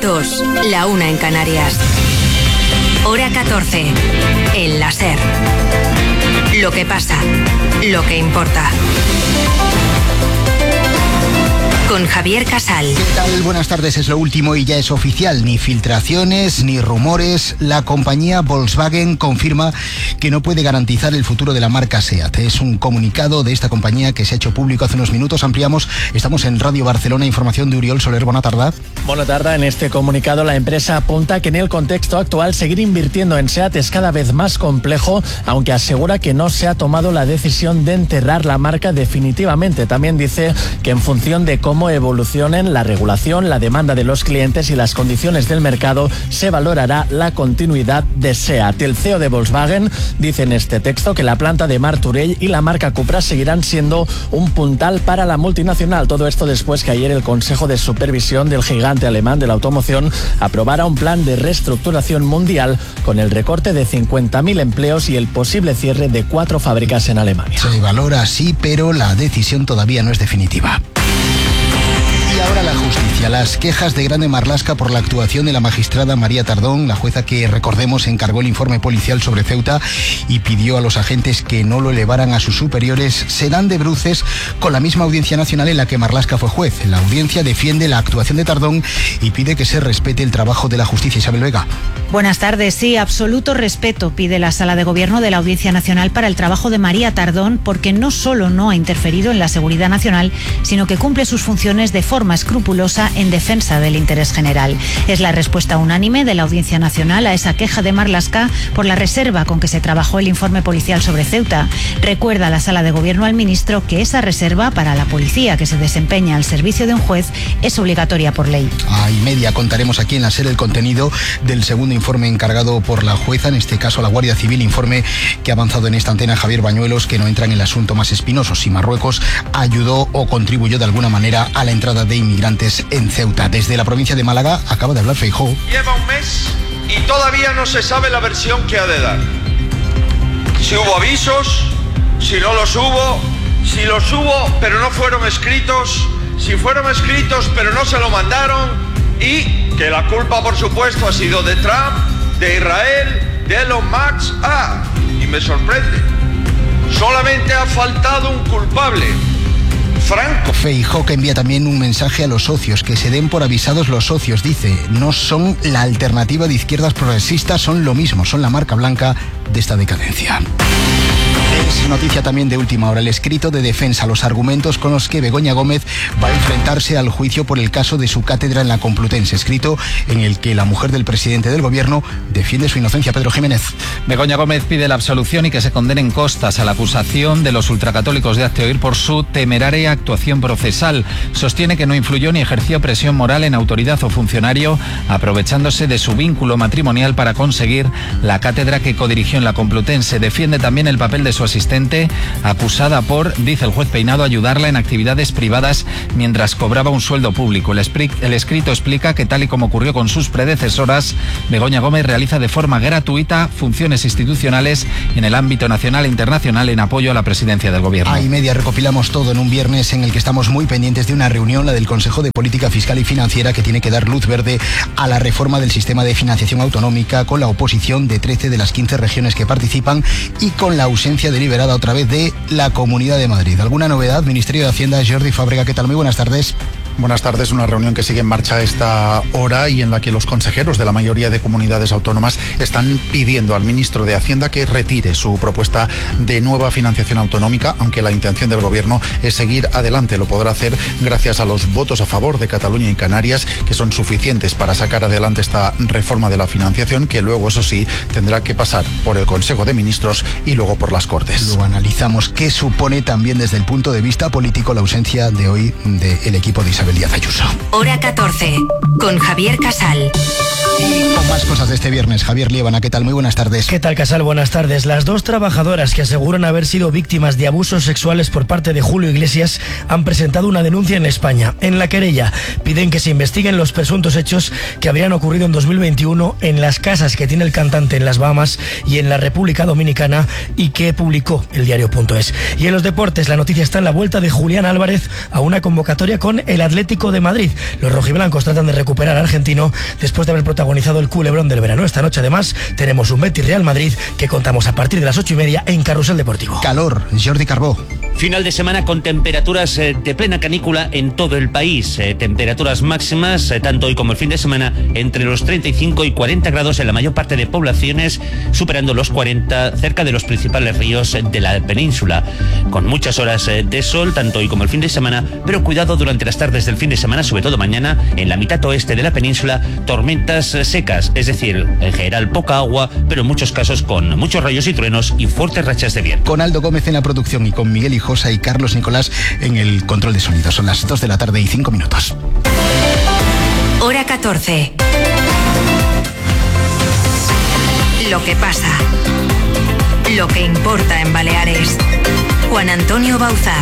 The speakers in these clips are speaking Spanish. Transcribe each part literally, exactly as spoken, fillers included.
dos, la una en Canarias. Hora catorce, en la SER. Lo que pasa, lo que importa. Con Javier Casal. ¿Qué tal? Buenas tardes, es lo último y ya es oficial. Ni filtraciones, ni rumores. La compañía Volkswagen confirma que no puede garantizar el futuro de la marca SEAT. Es un comunicado de esta compañía que se ha hecho público hace unos minutos. Ampliamos, estamos en Radio Barcelona, información de Uriol Soler. Buena tarde. Buena tarde. En este comunicado la empresa apunta que en el contexto actual seguir invirtiendo en SEAT es cada vez más complejo, aunque asegura que no se ha tomado la decisión de enterrar la marca definitivamente. También dice que en función de cómo evolucionen la regulación, la demanda de los clientes y las condiciones del mercado, se valorará la continuidad de SEAT. El C E O de Volkswagen dice en este texto que la planta de Martorell y la marca Cupra seguirán siendo un puntal para la multinacional. Todo esto después que ayer el Consejo de Supervisión del gigante alemán de la automoción aprobara un plan de reestructuración mundial con el recorte de cincuenta mil empleos y el posible cierre de cuatro fábricas en Alemania. Se valora así, pero la decisión todavía no es definitiva. Y ahora la justicia. Las quejas de Grande Marlaska por la actuación de la magistrada María Tardón, la jueza que, recordemos, encargó el informe policial sobre Ceuta y pidió a los agentes que no lo elevaran a sus superiores, se dan de bruces con la misma Audiencia Nacional en la que Marlaska fue juez. La audiencia defiende la actuación de Tardón y pide que se respete el trabajo de la justicia. Isabel Vega. Buenas tardes. Sí, absoluto respeto pide la Sala de Gobierno de la Audiencia Nacional para el trabajo de María Tardón, porque no solo no ha interferido en la seguridad nacional, sino que cumple sus funciones de forma escrupulosa en defensa del interés general. Es la respuesta unánime de la Audiencia Nacional a esa queja de Marlaska por la reserva con que se trabajó el informe policial sobre Ceuta. Recuerda la Sala de Gobierno al ministro que esa reserva para la policía que se desempeña al servicio de un juez es obligatoria por ley. A y media contaremos aquí en la SER el contenido del segundo informe encargado por la jueza, en este caso la Guardia Civil, informe que ha avanzado en esta antena Javier Bañuelos, que no entra en el asunto más espinoso, si Marruecos ayudó o contribuyó de alguna manera a la entrada de inmigrantes en Ceuta. Desde la provincia de Málaga acaba de hablar Feijóo. Lleva un mes y todavía no se sabe la versión que ha de dar. Si hubo avisos, si no los hubo, si los hubo pero no fueron escritos, si fueron escritos pero no se lo mandaron, y que la culpa por supuesto ha sido de Trump, de Israel, de Elon Musk. Ah, y me sorprende, solamente ha faltado un culpable. Franco. Feijóo, que envía también un mensaje a los socios, que se den por avisados los socios, dice, no son la alternativa de izquierdas progresistas, son lo mismo, son la marca blanca de esta decadencia. Es noticia también de última hora el escrito de defensa, los argumentos con los que Begoña Gómez va a enfrentarse al juicio por el caso de su cátedra en la Complutense, escrito en el que la mujer del presidente del gobierno defiende su inocencia. Pedro Jiménez. Begoña Gómez pide la absolución y que se condenen costas a la acusación de los ultracatólicos de Hazte Oír por su temeraria actuación procesal. Sostiene que no influyó ni ejerció presión moral en autoridad o funcionario, aprovechándose de su vínculo matrimonial para conseguir la cátedra que codirigió en la Complutense. Defiende también el papel de su asistente, acusada por, dice el juez Peinado, ayudarla en actividades privadas mientras cobraba un sueldo público. El, el escrito explica que, tal y como ocurrió con sus predecesoras, Begoña Gómez realiza de forma gratuita funciones institucionales en el ámbito nacional e internacional en apoyo a la presidencia del gobierno. A y media recopilamos todo en un viernes en el que estamos muy pendientes de una reunión, la del Consejo de Política Fiscal y Financiera, que tiene que dar luz verde a la reforma del sistema de financiación autonómica, con la oposición de trece de las quince regiones que participan y con la ausencia deliberada otra vez de la Comunidad de Madrid. ¿Alguna novedad? Ministerio de Hacienda, Jordi Fábrega, ¿qué tal? Muy buenas tardes. Buenas tardes. Una reunión que sigue en marcha a esta hora y en la que los consejeros de la mayoría de comunidades autónomas están pidiendo al ministro de Hacienda que retire su propuesta de nueva financiación autonómica, aunque la intención del gobierno es seguir adelante. Lo podrá hacer gracias a los votos a favor de Cataluña y Canarias, que son suficientes para sacar adelante esta reforma de la financiación, que luego, eso sí, tendrá que pasar por el Consejo de Ministros y luego por las Cortes. Luego analizamos qué supone también desde el punto de vista político la ausencia de hoy del equipo de Isabel Díaz Ayuso. Hora catorce, con Javier Casal. Y con más cosas de este viernes, Javier Liébana, ¿qué tal? Muy buenas tardes. ¿Qué tal, Casal? Buenas tardes. Las dos trabajadoras que aseguran haber sido víctimas de abusos sexuales por parte de Julio Iglesias han presentado una denuncia en España. En la querella piden que se investiguen los presuntos hechos que habrían ocurrido en dos mil veintiuno en las casas que tiene el cantante en las Bahamas y en la República Dominicana y que publicó el diario punto es. Y en los deportes, la noticia está en la vuelta de Julián Álvarez a una convocatoria con el Atlético de Madrid. Los rojiblancos tratan de recuperar al argentino después de haber protagonizado el culebrón del verano. Esta noche, además, tenemos un Betis Real Madrid que contamos a partir de las ocho y media en Carrusel Deportivo. Calor, Jordi Carbó. Final de semana con temperaturas eh, de plena canícula en todo el país. Eh, temperaturas máximas, eh, tanto hoy como el fin de semana, entre los treinta y cinco y cuarenta grados en la mayor parte de poblaciones, superando los cuarenta cerca de los principales ríos de la península. Con muchas horas eh, de sol, tanto hoy como el fin de semana, pero cuidado durante las tardes del fin de semana, sobre todo mañana, en la mitad oeste de la península, tormentas eh, secas, es decir, en general poca agua, pero en muchos casos con muchos rayos y truenos y fuertes rachas de viento. Con Aldo Gómez en la producción y con Miguel Hijosa y Carlos Nicolás en el control de sonido. Son las dos de la tarde y cinco minutos. Hora catorce. Lo que pasa. Lo que importa en Baleares. Juan Antonio Bauza.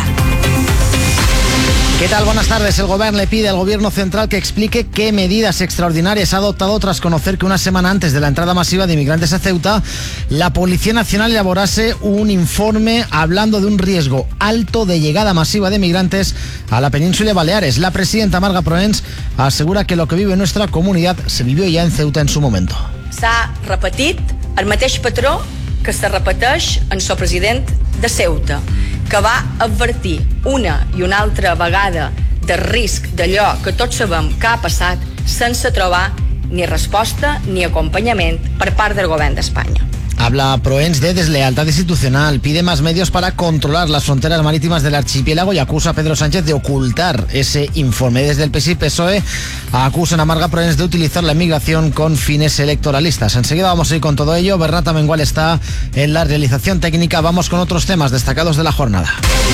¿Qué tal? Buenas tardes. El Gobierno le pide al Gobierno central que explique qué medidas extraordinarias ha adoptado tras conocer que una semana antes de la entrada masiva de inmigrantes a Ceuta, la Policía Nacional elaborase un informe hablando de un riesgo alto de llegada masiva de migrantes a la península de Baleares. La presidenta Marga Proens asegura que lo que vive nuestra comunidad se vivió ya en Ceuta en su momento. S'ha repetit el mateix patró que se repeteix en el president de Ceuta, que va advertir una i una altra vegada de risc d'allò que tots sabem que ha passat sense trobar ni resposta ni acompanyament per part del govern d'Espanya. Habla Proens de deslealtad institucional, pide más medios para controlar las fronteras marítimas del archipiélago y acusa a Pedro Sánchez de ocultar ese informe. Desde el P S I P S O E acusan a Marga Proens de utilizar la inmigración con fines electoralistas. Enseguida vamos a ir con todo ello. Bernat Mengual está en la realización técnica. Vamos con otros temas destacados de la jornada.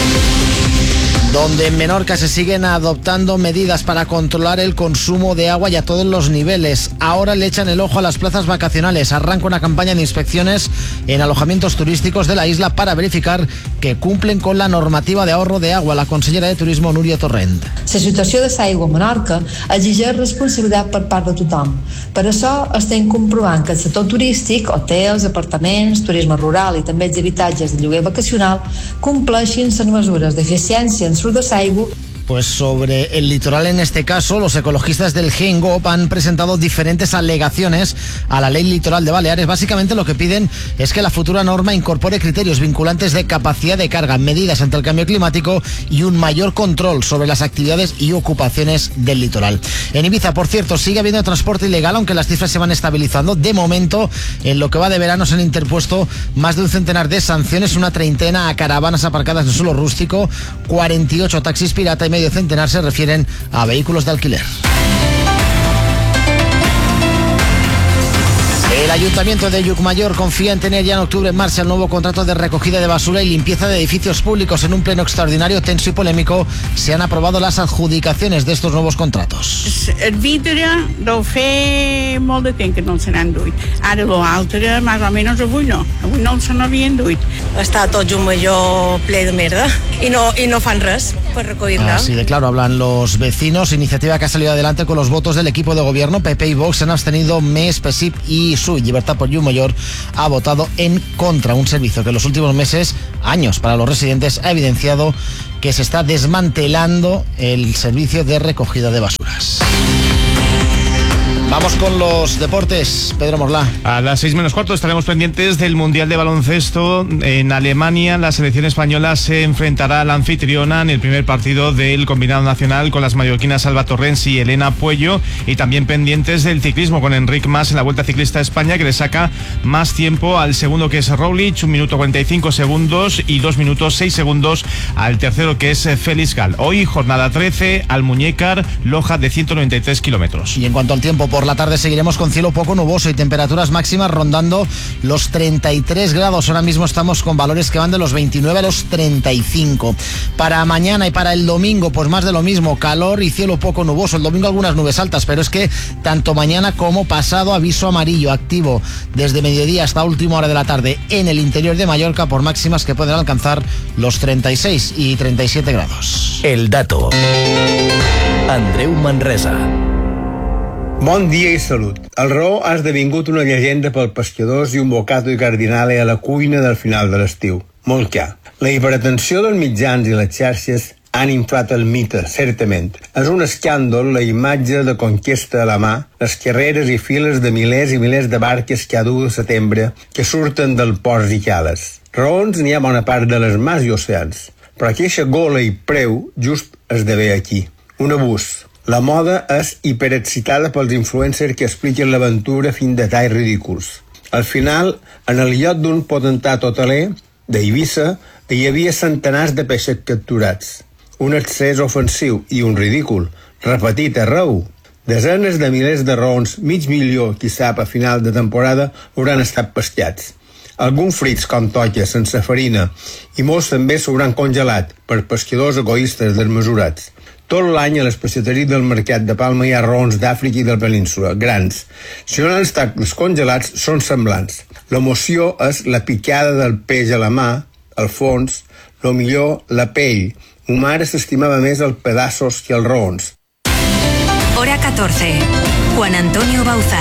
Donde en Menorca se siguen adoptando medidas para controlar el consumo de agua y a todos los niveles. Ahora le echan el ojo a las plazas vacacionales. Arranca una campaña de inspecciones en alojamientos turísticos de la isla para verificar que cumplen con la normativa de ahorro de agua. La consellera de Turismo, Núria Torrent. La situació de l'aigua a Menorca exigeix responsabilitat per part de tothom. Per això estem comprovant que el sector turístic, hotels, apartaments, turisme rural i també els habitatges de lloguer vacacional compleixin les mesures d'eficiència en l'ús de l'aigua. Pues sobre el litoral en este caso, los ecologistas del GENGOP han presentado diferentes alegaciones a la ley litoral de Baleares. Básicamente lo que piden es que la futura norma incorpore criterios vinculantes de capacidad de carga, medidas ante el cambio climático y un mayor control sobre las actividades y ocupaciones del litoral. En Ibiza, por cierto, sigue habiendo transporte ilegal, aunque las cifras se van estabilizando. De momento, en lo que va de verano se han interpuesto más de un centenar de sanciones, una treintena a caravanas aparcadas en suelo rústico, cuarenta y ocho taxis pirata y medio centenar se refieren a vehículos de alquiler. El Ayuntamiento de Llucmajor confía en tener ya en octubre en marcha el nuevo contrato de recogida de basura y limpieza de edificios públicos. En un pleno extraordinario, tenso y polémico, se han aprobado las adjudicacions de estos nuevos contratos. El vidre deu fer molt de temps que no se n'han duit. Ara l'altre, més o menys avui no. Avui no se n'havien duit. Està tot Llucmajor ple de merda i no, i no fan res per recollir-la. Así de claro hablan los vecinos. Iniciativa que ha salido adelante con los votos del equipo de gobierno. P P y Vox se han abstenido. M E S, P S I P y S U Y Libertad por Llucmajor ha votado en contra. Un servicio que en los últimos meses, años para los residentes, ha evidenciado que se está desmantelando el servicio de recogida de basuras. Vamos con los deportes, Pedro Morlá. A las seis menos cuarto estaremos pendientes del Mundial de Baloncesto en Alemania. La selección española se enfrentará a la anfitriona en el primer partido del combinado nacional con las mallorquinas Alba Torrens y Elena Puello, y también pendientes del ciclismo con Enric Mas en la Vuelta Ciclista a España, que le saca más tiempo al segundo, que es Roglic, un minuto cuarenta y cinco segundos, y dos minutos seis segundos al tercero, que es Félix Gal. Hoy jornada trece, Almuñécar, Loja de ciento noventa y tres kilómetros. Y en cuanto al tiempo, Por la tarde seguiremos con cielo poco nuboso y temperaturas máximas rondando los treinta y tres grados. Ahora mismo estamos con valores que van de los veintinueve a los treinta y cinco. Para mañana y para el domingo, pues más de lo mismo, calor y cielo poco nuboso. El domingo algunas nubes altas, pero es que tanto mañana como pasado aviso amarillo activo desde mediodía hasta última hora de la tarde en el interior de Mallorca por máximas que pueden alcanzar los treinta y seis y treinta y siete grados. El dato. Andreu Manresa. Bon dia i salut. El raó ha esdevingut una llegenda pel pescadors i un bocato i cardinale a la cuina del final de l'estiu. Molt clar. La hiperatenció dels mitjans i les xarxes han inflat el mite, certament. És un escàndol la imatge de conquesta a la mà, les carreres i files de milers i milers de barques cada u de setembre que surten del ports i cales. Raons n'hi ha bona part de les mars i oceans, però aquesta gola i preu just esdevé aquí. Un abús. La moda és hiperexcitada pels influencers que expliquen l'aventura fins detalls ridículs. Al final, en el lloc d'un potentat hoteler d'Eivissa, hi havia centenars de peixets capturats. Un excés ofensiu i un ridícul, repetit arreu. Desenes de milers de raons, mig milió, qui sap, a final de temporada, hauran estat pescats. Alguns frits com toques, sense farina, i molts també s'hauran congelat per pescadors egoistes desmesurats. Tot l'any a les pescateries del mercat de Palma hi ha raons d'Àfrica i de la península, grans. Si no han estat els congelats, són semblants. L'emoció és la picada del peix a la mà, al fons, lo millor la pell. Ma mare s'estimava més els pedaços que els raons. Hora catorce. Juan Antonio Bauzá.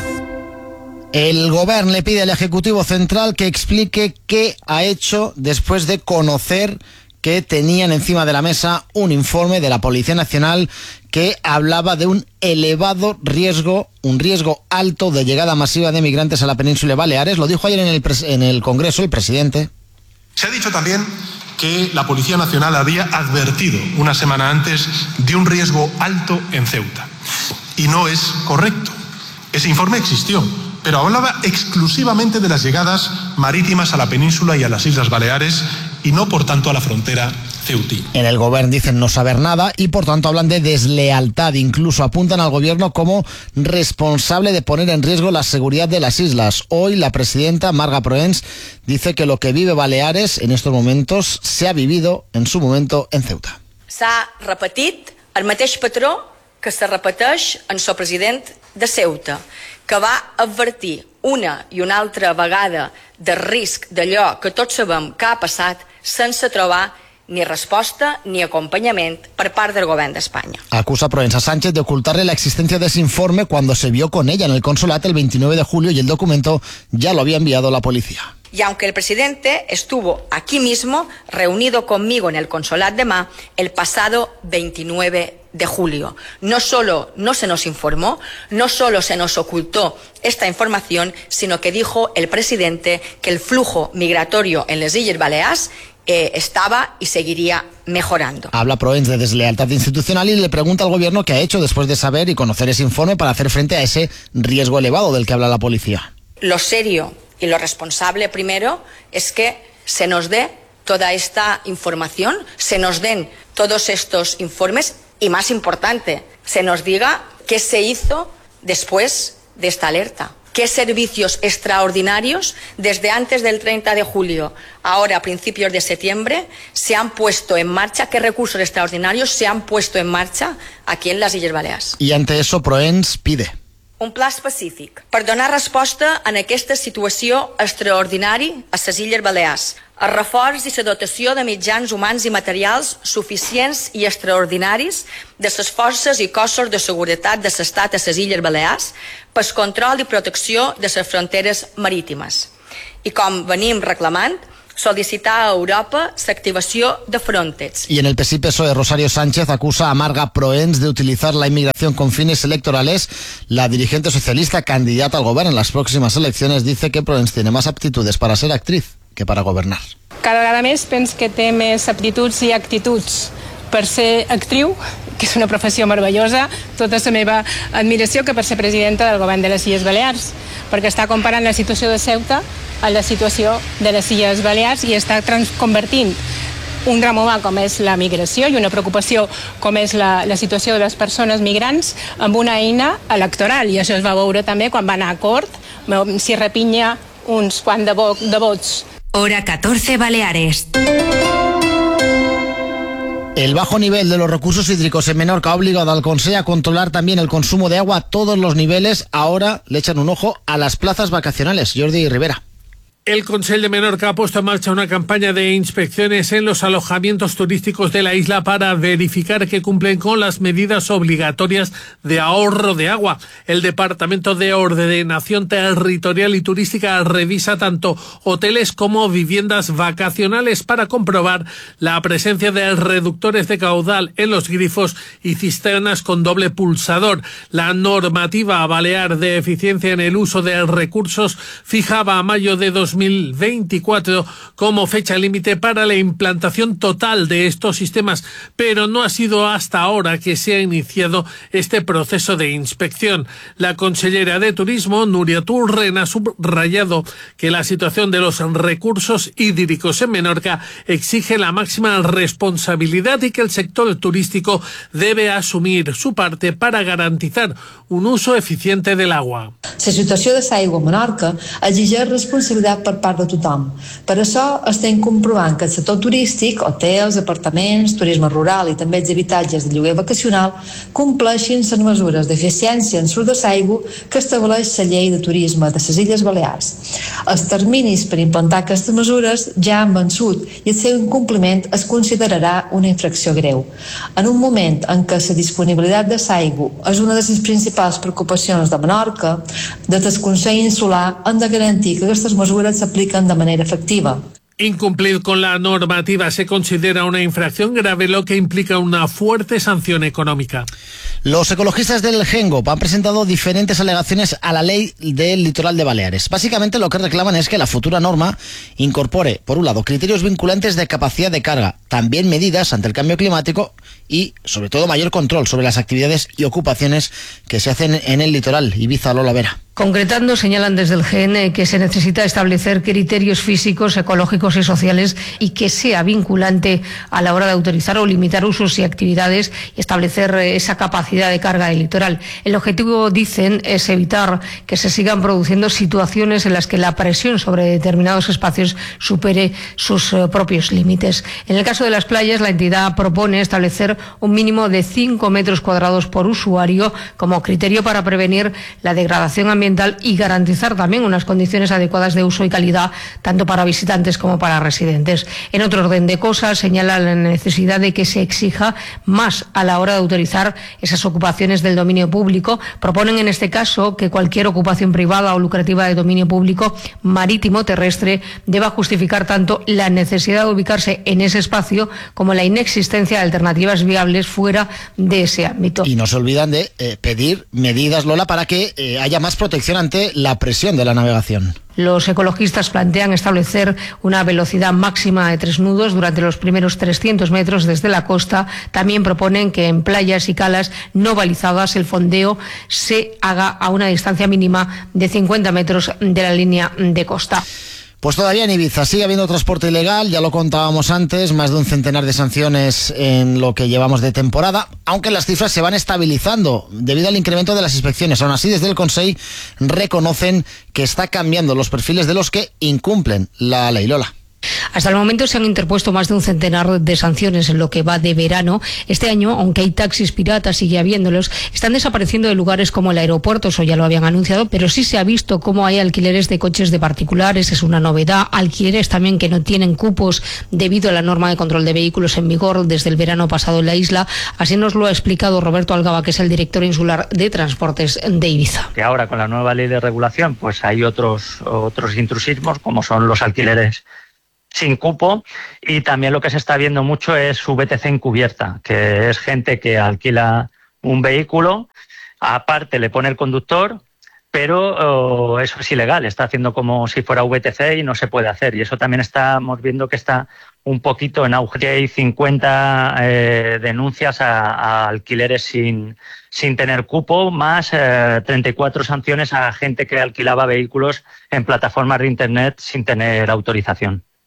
El Gobierno le pide al Ejecutivo Central que explique qué ha hecho después de conocer que tenían encima de la mesa un informe de la Policía Nacional que hablaba de un elevado riesgo, un riesgo alto de llegada masiva de migrantes a la península de Baleares. Lo dijo ayer en el, en el Congreso el presidente. Se ha dicho también que la Policía Nacional había advertido una semana antes de un riesgo alto en Ceuta. Y no es correcto. Ese informe existió, pero hablaba exclusivamente de las llegadas marítimas a la península y a las Islas Baleares y no, por tanto, a la frontera ceutina. En el Gobierno dicen no saber nada y, por tanto, hablan de deslealtad. Incluso apuntan al Gobierno como responsable de poner en riesgo la seguridad de las islas. Hoy la presidenta Marga Proens dice que lo que vive Baleares en estos momentos se ha vivido en su momento en Ceuta. S'ha repetit el mateix patró que se repeteix en el president de Ceuta, que va advertir una i una altra vegada de risc d'allò que tots sabem que ha passat sense trobar ni respuesta ni acompañamiento por parte del Gobierno de España. Acusa a Proença Sánchez de ocultarle la existencia de ese informe cuando se vio con ella en el consulado el veintinueve de julio y el documento ya lo había enviado la policía. Y aunque el presidente estuvo aquí mismo, reunido conmigo en el Consolat de Mar, el pasado veintinueve de julio, no solo no se nos informó, no solo se nos ocultó esta información, sino que dijo el presidente que el flujo migratorio en las Illes Baleares eh, estaba y seguiría mejorando. Habla Proens de deslealtad institucional y le pregunta al gobierno qué ha hecho después de saber y conocer ese informe para hacer frente a ese riesgo elevado del que habla la policía. Lo serio y lo responsable primero es que se nos dé toda esta información, se nos den todos estos informes y, más importante, se nos diga qué se hizo después de esta alerta. ¿Qué servicios extraordinarios desde antes del treinta de julio, ahora a principios de septiembre, se han puesto en marcha? ¿Qué recursos extraordinarios se han puesto en marcha aquí en las Illes Balears? Y ante eso Proens pide un pla específic per donar resposta en aquesta situació extraordinari a les Illes Balears, el reforç i la dotació de mitjans humans i materials suficients i extraordinaris de les forces i cossos de seguretat de l'Estat a les Illes Balears pel control i protecció de les fronteres marítimes. I com venim reclamant, solicitar a Europa la activación de Frontex. Y en el P S I P S O E, Rosario Sánchez acusa a Marga Proens de utilizar la inmigración con fines electorales. La dirigente socialista, candidata al gobierno en las próximas elecciones, dice que Proens tiene más aptitudes para ser actriz que para governar. Cada vegada més penso que té més aptituds i actituds per ser actriu, que és una professió meravellosa, tota la meva admiració, que per ser presidenta del govern de les Illes Balears, perquè està comparant la situació de Ceuta a la situació de les Illes Balears i està convertint un gran moment com és la migració i una preocupació com és la, la situació de les persones migrants amb una eina electoral, i això es va veure també quan va anar a cort, s'hi repinya uns quants de, vo de vots. Hora catorce, Baleares. El bajo nivel de los recursos hídricos en Menorca ha obligado al Consejo a controlar también el consumo de agua a todos los niveles. Ahora le echan un ojo a las plazas vacacionales. Jordi Rivera. El Consell de Menorca ha puesto en marcha una campaña de inspecciones en los alojamientos turísticos de la isla para verificar que cumplen con las medidas obligatorias de ahorro de agua. El Departamento de Ordenación Territorial y Turística revisa tanto hoteles como viviendas vacacionales para comprobar la presencia de reductores de caudal en los grifos y cisternas con doble pulsador. La normativa balear de eficiencia en el uso de recursos fijaba a mayo de dos mil veinticuatro como fecha límite para la implantación total de estos sistemas, pero no ha sido hasta ahora que se ha iniciado este proceso de inspección. La consellera de Turismo, Núria Turren, ha subrayado que la situación de los recursos hídricos en Menorca exige la máxima responsabilidad y que el sector turístico debe asumir su parte para garantizar un uso eficiente del agua. La situació de l'aigua a Menorca exigeix responsabilitat per part de tothom. Per això estem comprovant que el sector turístic, hotels, apartaments, turisme rural i també els habitatges de lloguer vacacional compleixin les mesures d'eficiència en l'ús de l'aigua que estableix la llei de turisme de les Illes Balears. Els terminis per implantar aquestes mesures ja han vençut i el seu incompliment es considerarà una infracció greu. En un moment en què la disponibilitat de l'aigua és una de les principals preocupacions de Menorca, des del Consell Insular han de garantir que aquestes mesures s'apliquen de manera efectiva. Incumplir con la normativa se considera una infracción grave, lo que implica una fuerte sanción económica. Los ecologistas del Gengop han presentado diferentes alegaciones a la ley del litoral de Baleares. Básicamente lo que reclaman es que la futura norma incorpore, por un lado, criterios vinculantes de capacidad de carga, también medidas ante el cambio climático y, sobre todo, mayor control sobre las actividades y ocupaciones que se hacen en el litoral. Ibiza, Lola Vera. Concretando, señalan desde el G N que se necesita establecer criterios físicos, ecológicos y sociales y que sea vinculante a la hora de autorizar o limitar usos y actividades y establecer esa capacidad de carga del litoral. El objetivo, dicen, es evitar que se sigan produciendo situaciones en las que la presión sobre determinados espacios supere sus eh, propios límites. En el caso de las playas, la entidad propone establecer un mínimo de cinco metros cuadrados por usuario como criterio para prevenir la degradación ambiental y garantizar también unas condiciones adecuadas de uso y calidad tanto para visitantes como para residentes. En otro orden de cosas, señala la necesidad de que se exija más a la hora de autorizar esas ocupaciones del dominio público. Proponen en este caso que cualquier ocupación privada o lucrativa de dominio público marítimo o terrestre deba justificar tanto la necesidad de ubicarse en ese espacio como la inexistencia de alternativas viables fuera de ese ámbito. Y no se olvidan de eh, pedir medidas, Lola, para que eh, haya más protección ante la presión de la navegación. Los ecologistas plantean establecer una velocidad máxima de tres nudos durante los primeros trescientos metros desde la costa. También proponen que en playas y calas no balizadas el fondeo se haga a una distancia mínima de cincuenta metros de la línea de costa. Pues todavía en Ibiza sigue habiendo transporte ilegal, ya lo contábamos antes, más de un centenar de sanciones en lo que llevamos de temporada, aunque las cifras se van estabilizando debido al incremento de las inspecciones. Aún así, desde el Consell reconocen que está cambiando los perfiles de los que incumplen la ley. Lola. Hasta el momento se han interpuesto más de un centenar de sanciones en lo que va de verano. Este año, aunque hay taxis piratas, sigue habiéndolos, están desapareciendo de lugares como el aeropuerto, eso ya lo habían anunciado, pero sí se ha visto cómo hay alquileres de coches de particulares, es una novedad, alquileres también que no tienen cupos debido a la norma de control de vehículos en vigor desde el verano pasado en la isla. Así nos lo ha explicado Roberto Algaba, que es el director insular de Transportes de Ibiza. Que ahora con la nueva ley de regulación pues hay otros, otros intrusismos como son los alquileres sin cupo, y también lo que se está viendo mucho es V T C encubierta, que es gente que alquila un vehículo, aparte le pone el conductor, pero oh, eso es ilegal, está haciendo como si fuera V T C y no se puede hacer, y eso también estamos viendo que está un poquito en auge. Hay cincuenta eh, denuncias a, a alquileres sin, sin tener cupo, más eh, treinta y cuatro sanciones a gente que alquilaba vehículos en plataformas de internet sin tener autorización.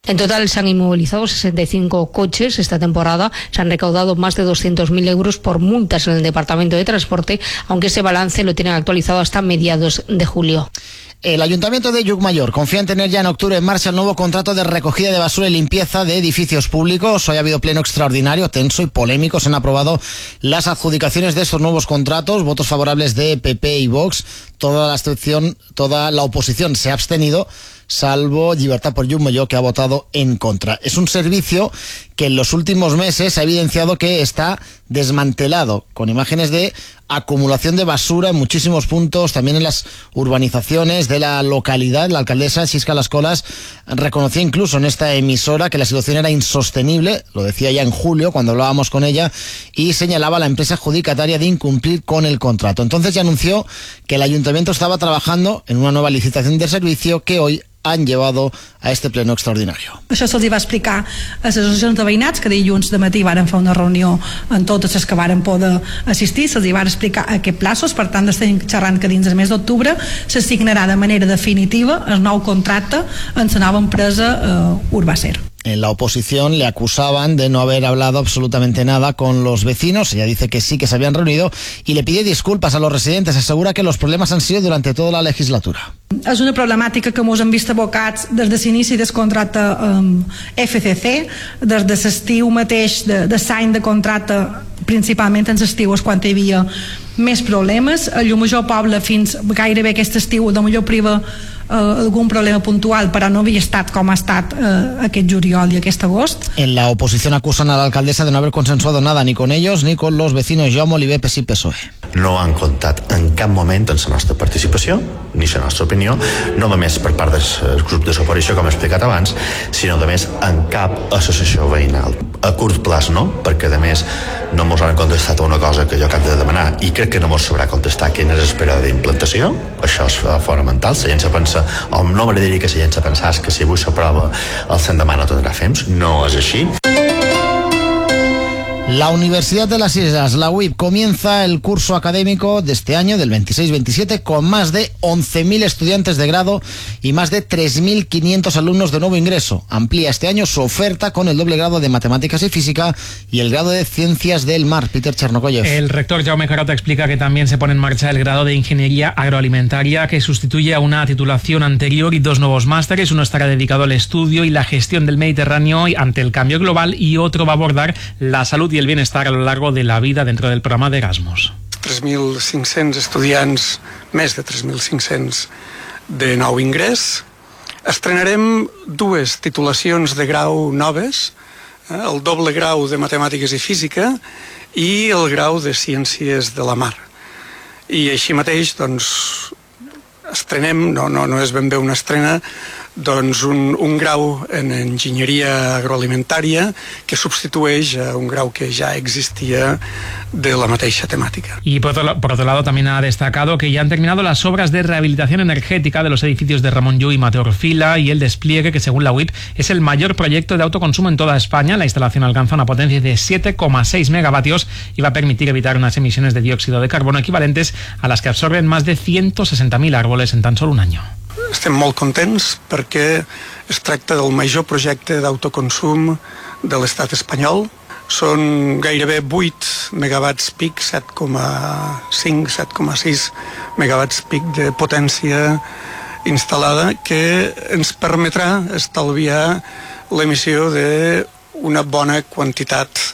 En total se han inmovilizado sesenta y cinco coches esta temporada, se han recaudado más de doscientos mil euros por multas en el Departamento de Transporte, aunque ese balance lo tienen actualizado hasta mediados de julio. El Ayuntamiento de Llucmajor confía en tener ya en octubre en marcha el nuevo contrato de recogida de basura y limpieza de edificios públicos. Hoy ha habido pleno extraordinario, tenso y polémico. Se han aprobado las adjudicaciones de estos nuevos contratos, votos favorables de P P y Vox. Toda la abstención, toda la oposición se ha abstenido, salvo Llibertat por Llucmajor, que ha votado en contra. Es un servicio que en los últimos meses ha evidenciado que está desmantelado, con imágenes de acumulación de basura en muchísimos puntos, también en las urbanizaciones de la localidad. La alcaldesa Xisca Las Colas reconocía incluso en esta emisora que la situación era insostenible, lo decía ya en julio cuando hablábamos con ella, y señalaba a la empresa adjudicataria de incumplir con el contrato. Entonces ya anunció que el ayuntamiento estaba trabajando en una nueva licitación de servicio que hoy han llevado a este pleno extraordinario. Això se'ls va explicar a les associacions de veïnats, que dilluns de matí varen fer una reunió en totes les que varen poder assistir, se'ls va explicar a què plaços, per tant estem xerrant que dins del mes d'octubre s'assignarà de manera definitiva el nou contracte en la nova empresa eh, Urbacer. En la oposición le acusaban de no haber hablado absolutamente nada con los vecinos. Ella dice que sí, que se habían reunido, y le pide disculpas a los residentes. Asegura que los problemas han sido durante toda la legislatura. És una problemàtica que ens hem vist abocats des de l'inici del contracte um, F C C, des de l'estiu mateix, de, de l'any de contracte, principalment en l'estiu és quan hi havia més problemes. A Llucmajor Poble fins gairebé aquest estiu de millor priva Uh, algún problema puntual, però no havia estat com ha estat uh, aquest juliol i aquest agost. En la oposición acusan a la alcaldesa de no haber consensuado nada ni con ellos ni con los vecinos Jaume Oliver, P S I, P S O E. No han comptat en cap moment amb la nostra participació ni la nostra opinió, no només per part del grup de l'oposició, com he explicat abans, sinó a més en cap associació veïnal. A curt plaç no, perquè a més no ens han contestat una cosa que jo acabo de demanar, i crec que no ens sabrà contestar quin és el període d'implantació. Això és fonamental. La gent se pensa, o no m'agradaria que la gent se pensés que si avui s'aprova el l'endemà no tindrà temps. No és així. La Universidad de las Islas, la U I P, comienza el curso académico de este año, del veintiséis veintisiete, con más de once mil estudiantes de grado y más de tres mil quinientos alumnos de nuevo ingreso. Amplía este año su oferta con el doble grado de Matemáticas y Física y el grado de Ciencias del Mar. Peter Chernokoyev. El rector Jaume Carota explica que también se pone en marcha el grado de Ingeniería Agroalimentaria, que sustituye a una titulación anterior y dos nuevos másteres. Uno estará dedicado al estudio y la gestión del Mediterráneo ante el cambio global, y otro va a abordar la salud y el bienestar a lo largo de la vida dentro del programa de Erasmus. tres mil cinc-cents estudiants, més de tres mil cinc-cents de nou ingrés. Estrenarem dues titulacions de grau noves, eh, el doble grau de Matemàtiques i Física i el grau de Ciències de la Mar. I així mateix, doncs, estrenem, no, no, no és ben bé una estrena, doncs un, un grau en enginyeria agroalimentària que substitueix a un grau que ya existía de la mateixa temática. Y por otro, por otro lado también ha destacado que ya han terminado las obras de rehabilitación energética de los edificios de Ramon Llull y Mateo Orfila, y el despliegue, que según la U I P es el mayor proyecto de autoconsumo en toda España. La instalación alcanza una potencia de siete coma seis megavatios y va a permitir evitar unas emisiones de dióxido de carbono equivalentes a las que absorben más de ciento sesenta mil árboles en tan solo un año. Estem molt contents perquè es tracta del major projecte d'autoconsum de l'estat espanyol. Són gairebé vuit megawatts pic, set coma cinc, set coma sis megawatts pic de potència instal·lada, que ens permetrà estalviar l'emissió d'una bona quantitat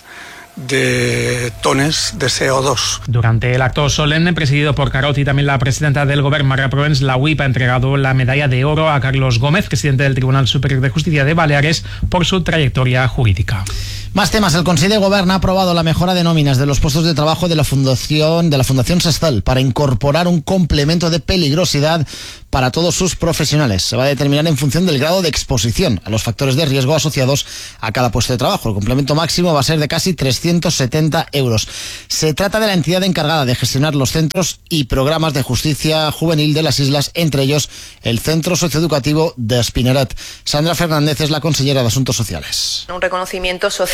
de tones de C O dos. Durante el acto solemne presidido por Carot y también la presidenta del Gobierno, Marga Provens, la U I P ha entregado la medalla de oro a Carlos Gómez, presidente del Tribunal Superior de Justicia de Baleares, por su trayectoria jurídica. Más temas. El Consejo de Gobierno ha aprobado la mejora de nóminas de los puestos de trabajo de la Fundación de la Fundación Sestal para incorporar un complemento de peligrosidad para todos sus profesionales. Se va a determinar en función del grado de exposición a los factores de riesgo asociados a cada puesto de trabajo. El complemento máximo va a ser de casi trescientos setenta euros. Se trata de la entidad encargada de gestionar los centros y programas de justicia juvenil de las islas, entre ellos el Centro Socioeducativo de Espineret. Sandra Fernández es la consellera de Asuntos Sociales. Un reconocimiento social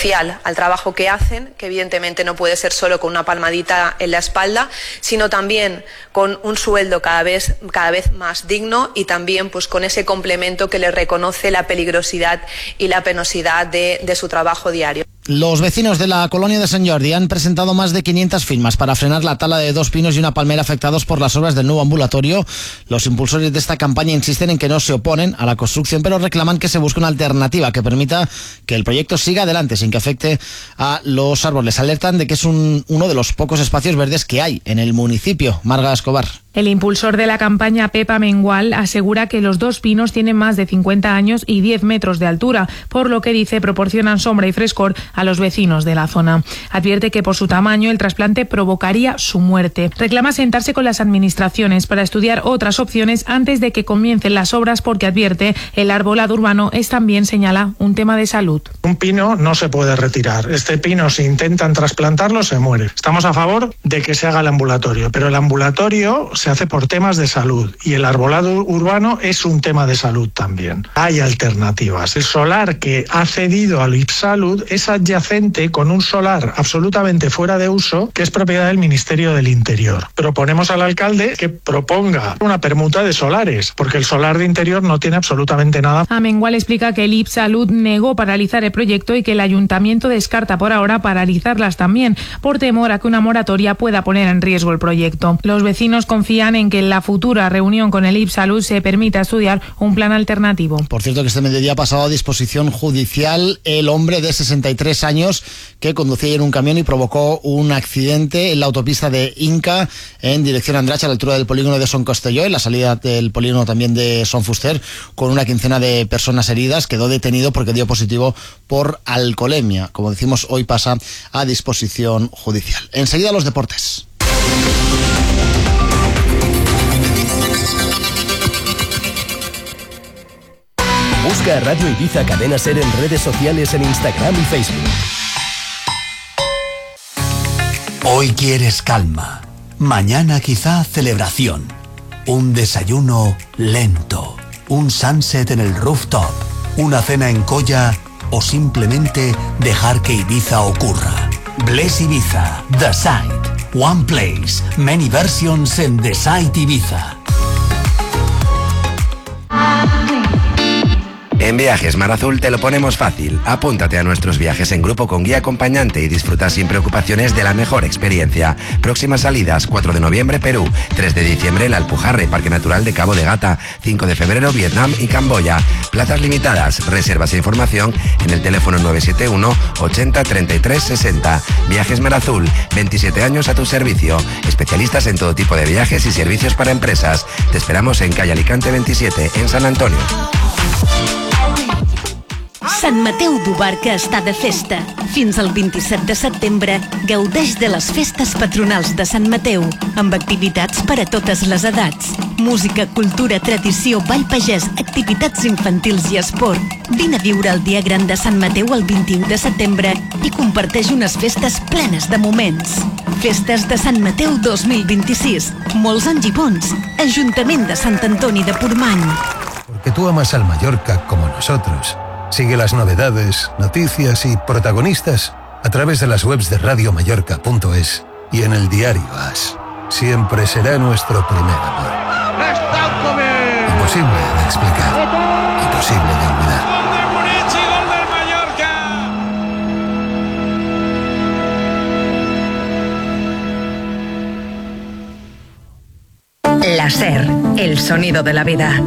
social al trabajo que hacen, que evidentemente no puede ser solo con una palmadita en la espalda, sino también con un sueldo cada vez, cada vez más digno y también pues con ese complemento que les reconoce la peligrosidad y la penosidad de, de su trabajo diario. Los vecinos de la colonia de Sant Jordi han presentado más de quinientas firmas para frenar la tala de dos pinos y una palmera afectados por las obras del nuevo ambulatorio. Los impulsores de esta campaña insisten en que no se oponen a la construcción, pero reclaman que se busque una alternativa que permita que el proyecto siga adelante sin que afecte a los árboles. Alertan de que es un, uno de los pocos espacios verdes que hay en el municipio. Marga Escobar. El impulsor de la campaña, Pepa Mengual, asegura que los dos pinos tienen más de cincuenta años y diez metros de altura, por lo que dice proporcionan sombra y frescor a los vecinos de la zona. Advierte que por su tamaño el trasplante provocaría su muerte. Reclama sentarse con las administraciones para estudiar otras opciones antes de que comiencen las obras porque advierte el arbolado urbano es también, señala, un tema de salud. Un pino no se puede retirar. Este pino, si intentan trasplantarlo, se muere. Estamos a favor de que se haga el ambulatorio, pero el ambulatorio se hace por temas de salud y el arbolado urbano es un tema de salud también. Hay alternativas. El solar que ha cedido al IPSalud es adyacente con un solar absolutamente fuera de uso que es propiedad del Ministerio del Interior. Proponemos al alcalde que proponga una permuta de solares, porque el solar de interior no tiene absolutamente nada. Amengual explica que el IPSalud negó paralizar el proyecto y que el ayuntamiento descarta por ahora paralizarlas también, por temor a que una moratoria pueda poner en riesgo el proyecto. Los vecinos confían en que en la futura reunión con el IPSalud se permita estudiar un plan alternativo. Por cierto, que este mediodía ha pasado a disposición judicial el hombre de sesenta y tres años que conducía en un camión y provocó un accidente en la autopista de Inca en dirección a Andratx, a la altura del polígono de Son Castelló, en la salida del polígono también de Son Fuster, con una quincena de personas heridas. Quedó detenido porque dio positivo por alcoholemia. Como decimos, hoy pasa a disposición judicial. Enseguida los deportes. Busca a Radio Ibiza Cadena Ser en redes sociales en Instagram y Facebook. Hoy quieres calma, mañana quizá celebración, un desayuno lento, un sunset en el rooftop, una cena en Colla o simplemente dejar que Ibiza ocurra. Bless Ibiza, The Site, One Place, many versions en The Site Ibiza. En Viajes Mar Azul te lo ponemos fácil. Apúntate a nuestros viajes en grupo con guía acompañante y disfruta sin preocupaciones de la mejor experiencia. Próximas salidas: cuatro de noviembre Perú, tres de diciembre La Alpujarra y Parque Natural de Cabo de Gata, cinco de febrero Vietnam y Camboya. Plazas limitadas. Reservas e información en el teléfono nueve siete uno ochenta treinta y tres sesenta. Viajes Mar Azul, veintisiete años a tu servicio. Especialistas en todo tipo de viajes y servicios para empresas. Te esperamos en calle Alicante veintisiete, en San Antonio. Sant Mateu d'Ubarca està de festa. Fins al vint-i-set de setembre gaudeix de les festes patronals de Sant Mateu, amb activitats per a totes les edats. Música, cultura, tradició, ball pagès, activitats infantils i esport. Vine a viure el dia gran de Sant Mateu el vint-i-u de setembre i comparteix unes festes plenes de moments. Festes de Sant Mateu dos mil vint-i-sis. Molts anys i bons. Ajuntament de Sant Antoni de Portmany. Porque tú amas al Mallorca como nosotros. Sigue las novedades, noticias y protagonistas a través de las webs de radio mallorca punto es y en el diario As. Siempre será nuestro primer amor. Imposible de explicar, imposible de olvidar. La SER, el sonido de la vida.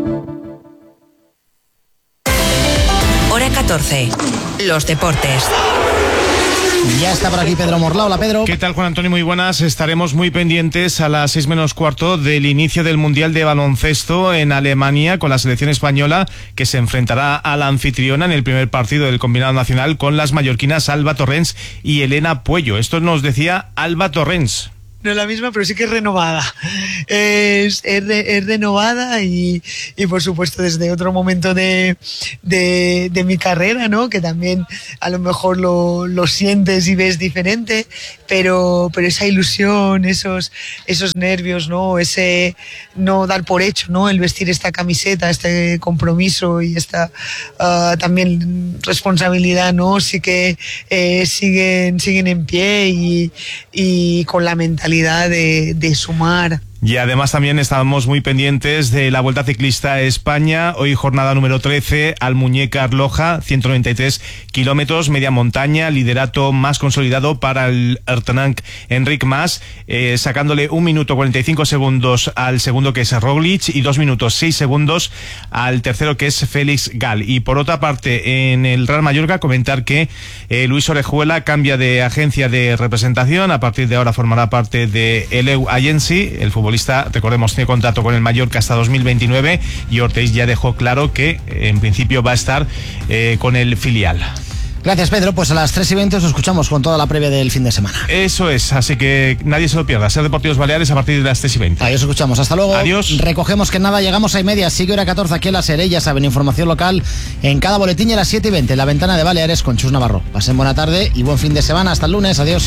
Hora catorce. Los deportes. Ya está por aquí Pedro Morla. Hola, Pedro. ¿Qué tal, Juan Antonio? Muy buenas. Estaremos muy pendientes a las seis menos cuarto del inicio del Mundial de Baloncesto en Alemania con la selección española, que se enfrentará a la anfitriona en el primer partido del combinado nacional con las mallorquinas Alba Torrens y Elena Puello. Esto nos decía Alba Torrens. no es la misma, pero sí que es renovada. Es, es, re, es renovada y, y, por supuesto, desde otro momento de, de, de mi carrera, ¿no? Que también a lo mejor lo, lo sientes y ves diferente, pero, pero esa ilusión, esos, esos nervios, ¿no? Ese no dar por hecho, ¿no? El vestir esta camiseta, este compromiso y esta uh, también responsabilidad, ¿no? Sí que eh, siguen, siguen en pie y, y con la mentalidad De, de sumar. Y además también estábamos muy pendientes de la Vuelta Ciclista a España. Hoy jornada número trece, Almuñécar Loja, ciento noventa y tres kilómetros, media montaña, liderato más consolidado para el Ertenanc Enric Mas, eh, sacándole un minuto cuarenta y cinco segundos al segundo, que es Roglic, y dos minutos seis segundos al tercero, que es Félix Gal. Y por otra parte, en el Real Mallorca, comentar que eh, Luis Orejuela cambia de agencia de representación. A partir de ahora formará parte de Eleu Agency. El fútbol recordemos, tiene contrato con el Mallorca hasta dos mil veintinueve y Ortiz ya dejó claro que en principio va a estar eh, con el filial. Gracias, Pedro. Pues a las tres y veinte os escuchamos con toda la previa del fin de semana. Eso es, así que nadie se lo pierda. Ser Deportivos Baleares a partir de las tres y veinte. Ahí os escuchamos. Hasta luego. Adiós. Recogemos que nada, llegamos a y media. Sigue hora catorce aquí en la SER. Ya saben, información local en cada boletín, y a las siete y veinte en la ventana de Baleares con Chus Navarro. Pasen buena tarde y buen fin de semana. Hasta el lunes. Adiós.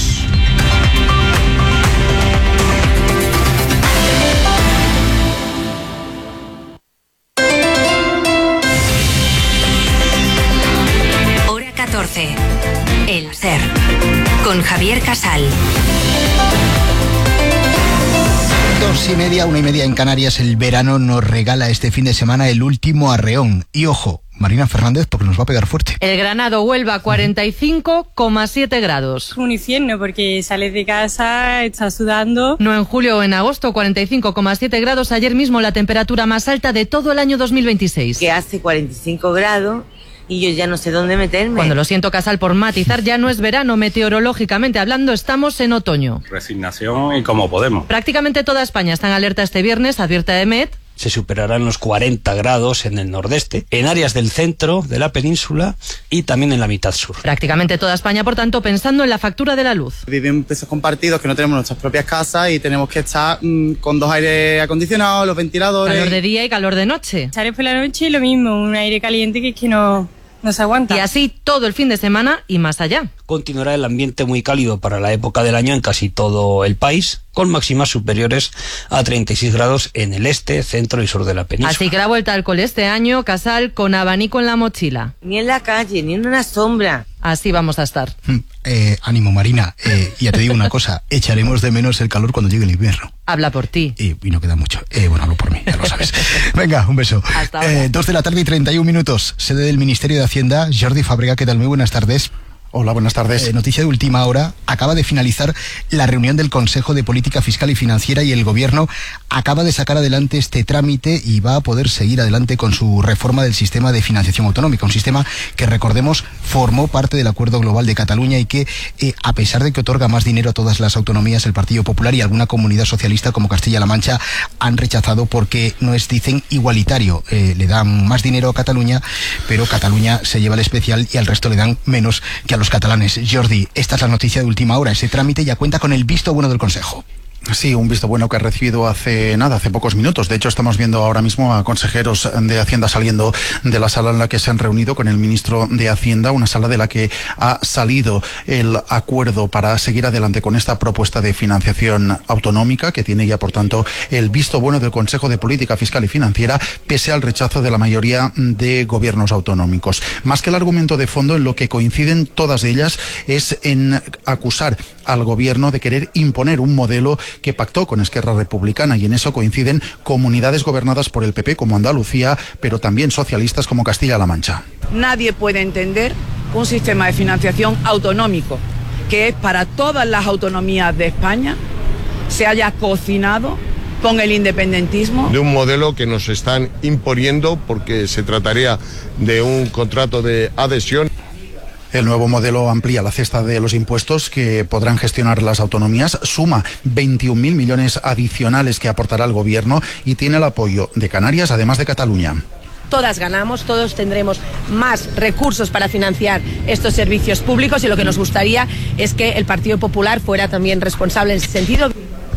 El SER con Javier Casal. Dos y media, una y media en Canarias. El verano nos regala este fin de semana el último arreón. Y ojo, Marina Fernández, porque nos va a pegar fuerte. El Granado Huelva, cuarenta y cinco coma siete grados. Un infierno porque sales de casa, estás sudando. No en julio o en agosto, cuarenta y cinco coma siete grados. Ayer mismo la temperatura más alta de todo el año dos mil veintiséis. Que hace cuarenta y cinco grados. Y yo ya no sé dónde meterme. Cuando lo siento, Casal, por matizar, ya no es verano, meteorológicamente hablando, estamos en otoño. Resignación y como podemos. Prácticamente toda España está en alerta este viernes, advierte EMET. Se superarán los cuarenta grados en el nordeste, en áreas del centro de la península y también en la mitad sur. Prácticamente toda España, por tanto, pensando en la factura de la luz. Vivimos pisos compartidos que no tenemos nuestras propias casas y tenemos que estar mmm, con dos aires acondicionados, los ventiladores. Calor de día y calor de noche. Sales por la noche y lo mismo, un aire caliente que es que no... no se aguanta. Y así todo el fin de semana y más allá. Continuará el ambiente muy cálido para la época del año en casi todo el país, con máximas superiores a treinta y seis grados en el este, centro y sur de la península. Así que la vuelta al cole este año, Casal, con abanico en la mochila. Ni en la calle, ni en una sombra. Así vamos a estar. Eh, ánimo, Marina. Eh, ya te digo una cosa, echaremos de menos el calor cuando llegue el invierno. Habla por ti. Y, y no queda mucho. Eh, bueno, hablo por mí, ya lo sabes. Venga, un beso. Hasta ahora. Eh, dos de la tarde y treinta y un minutos. Sede del Ministerio de Hacienda, Jordi Fàbrega, ¿qué tal? Muy buenas tardes. Hola, buenas tardes. Eh, noticia de última hora. Acaba de finalizar la reunión del Consejo de Política Fiscal y Financiera y el Gobierno acaba de sacar adelante este trámite y va a poder seguir adelante con su reforma del sistema de financiación autonómica. Un sistema que, recordemos, formó parte del Acuerdo Global de Cataluña y que, eh, a pesar de que otorga más dinero a todas las autonomías, el Partido Popular y alguna comunidad socialista como Castilla-La Mancha han rechazado porque no es, dicen, igualitario. Eh, le dan más dinero a Cataluña, pero Cataluña se lleva el especial y al resto le dan menos que a los catalanes. Jordi, esta es la noticia de última hora. Ese trámite ya cuenta con el visto bueno del Consejo. Sí, un visto bueno que ha recibido hace nada, hace pocos minutos. De hecho, estamos viendo ahora mismo a consejeros de Hacienda saliendo de la sala en la que se han reunido con el ministro de Hacienda, una sala de la que ha salido el acuerdo para seguir adelante con esta propuesta de financiación autonómica, que tiene ya, por tanto, el visto bueno del Consejo de Política Fiscal y Financiera, pese al rechazo de la mayoría de gobiernos autonómicos. Más que el argumento de fondo, en lo que coinciden todas ellas es en acusar al gobierno de querer imponer un modelo que pactó con Esquerra Republicana, y en eso coinciden comunidades gobernadas por el P P como Andalucía, pero también socialistas como Castilla-La Mancha. Nadie puede entender un sistema de financiación autonómico, que es para todas las autonomías de España, se haya cocinado con el independentismo. De un modelo que nos están imponiendo porque se trataría de un contrato de adhesión. El nuevo modelo amplía la cesta de los impuestos que podrán gestionar las autonomías, suma veintiún mil millones adicionales que aportará el gobierno y tiene el apoyo de Canarias, además de Cataluña. Todas ganamos, todos tendremos más recursos para financiar estos servicios públicos y lo que nos gustaría es que el Partido Popular fuera también responsable en ese sentido.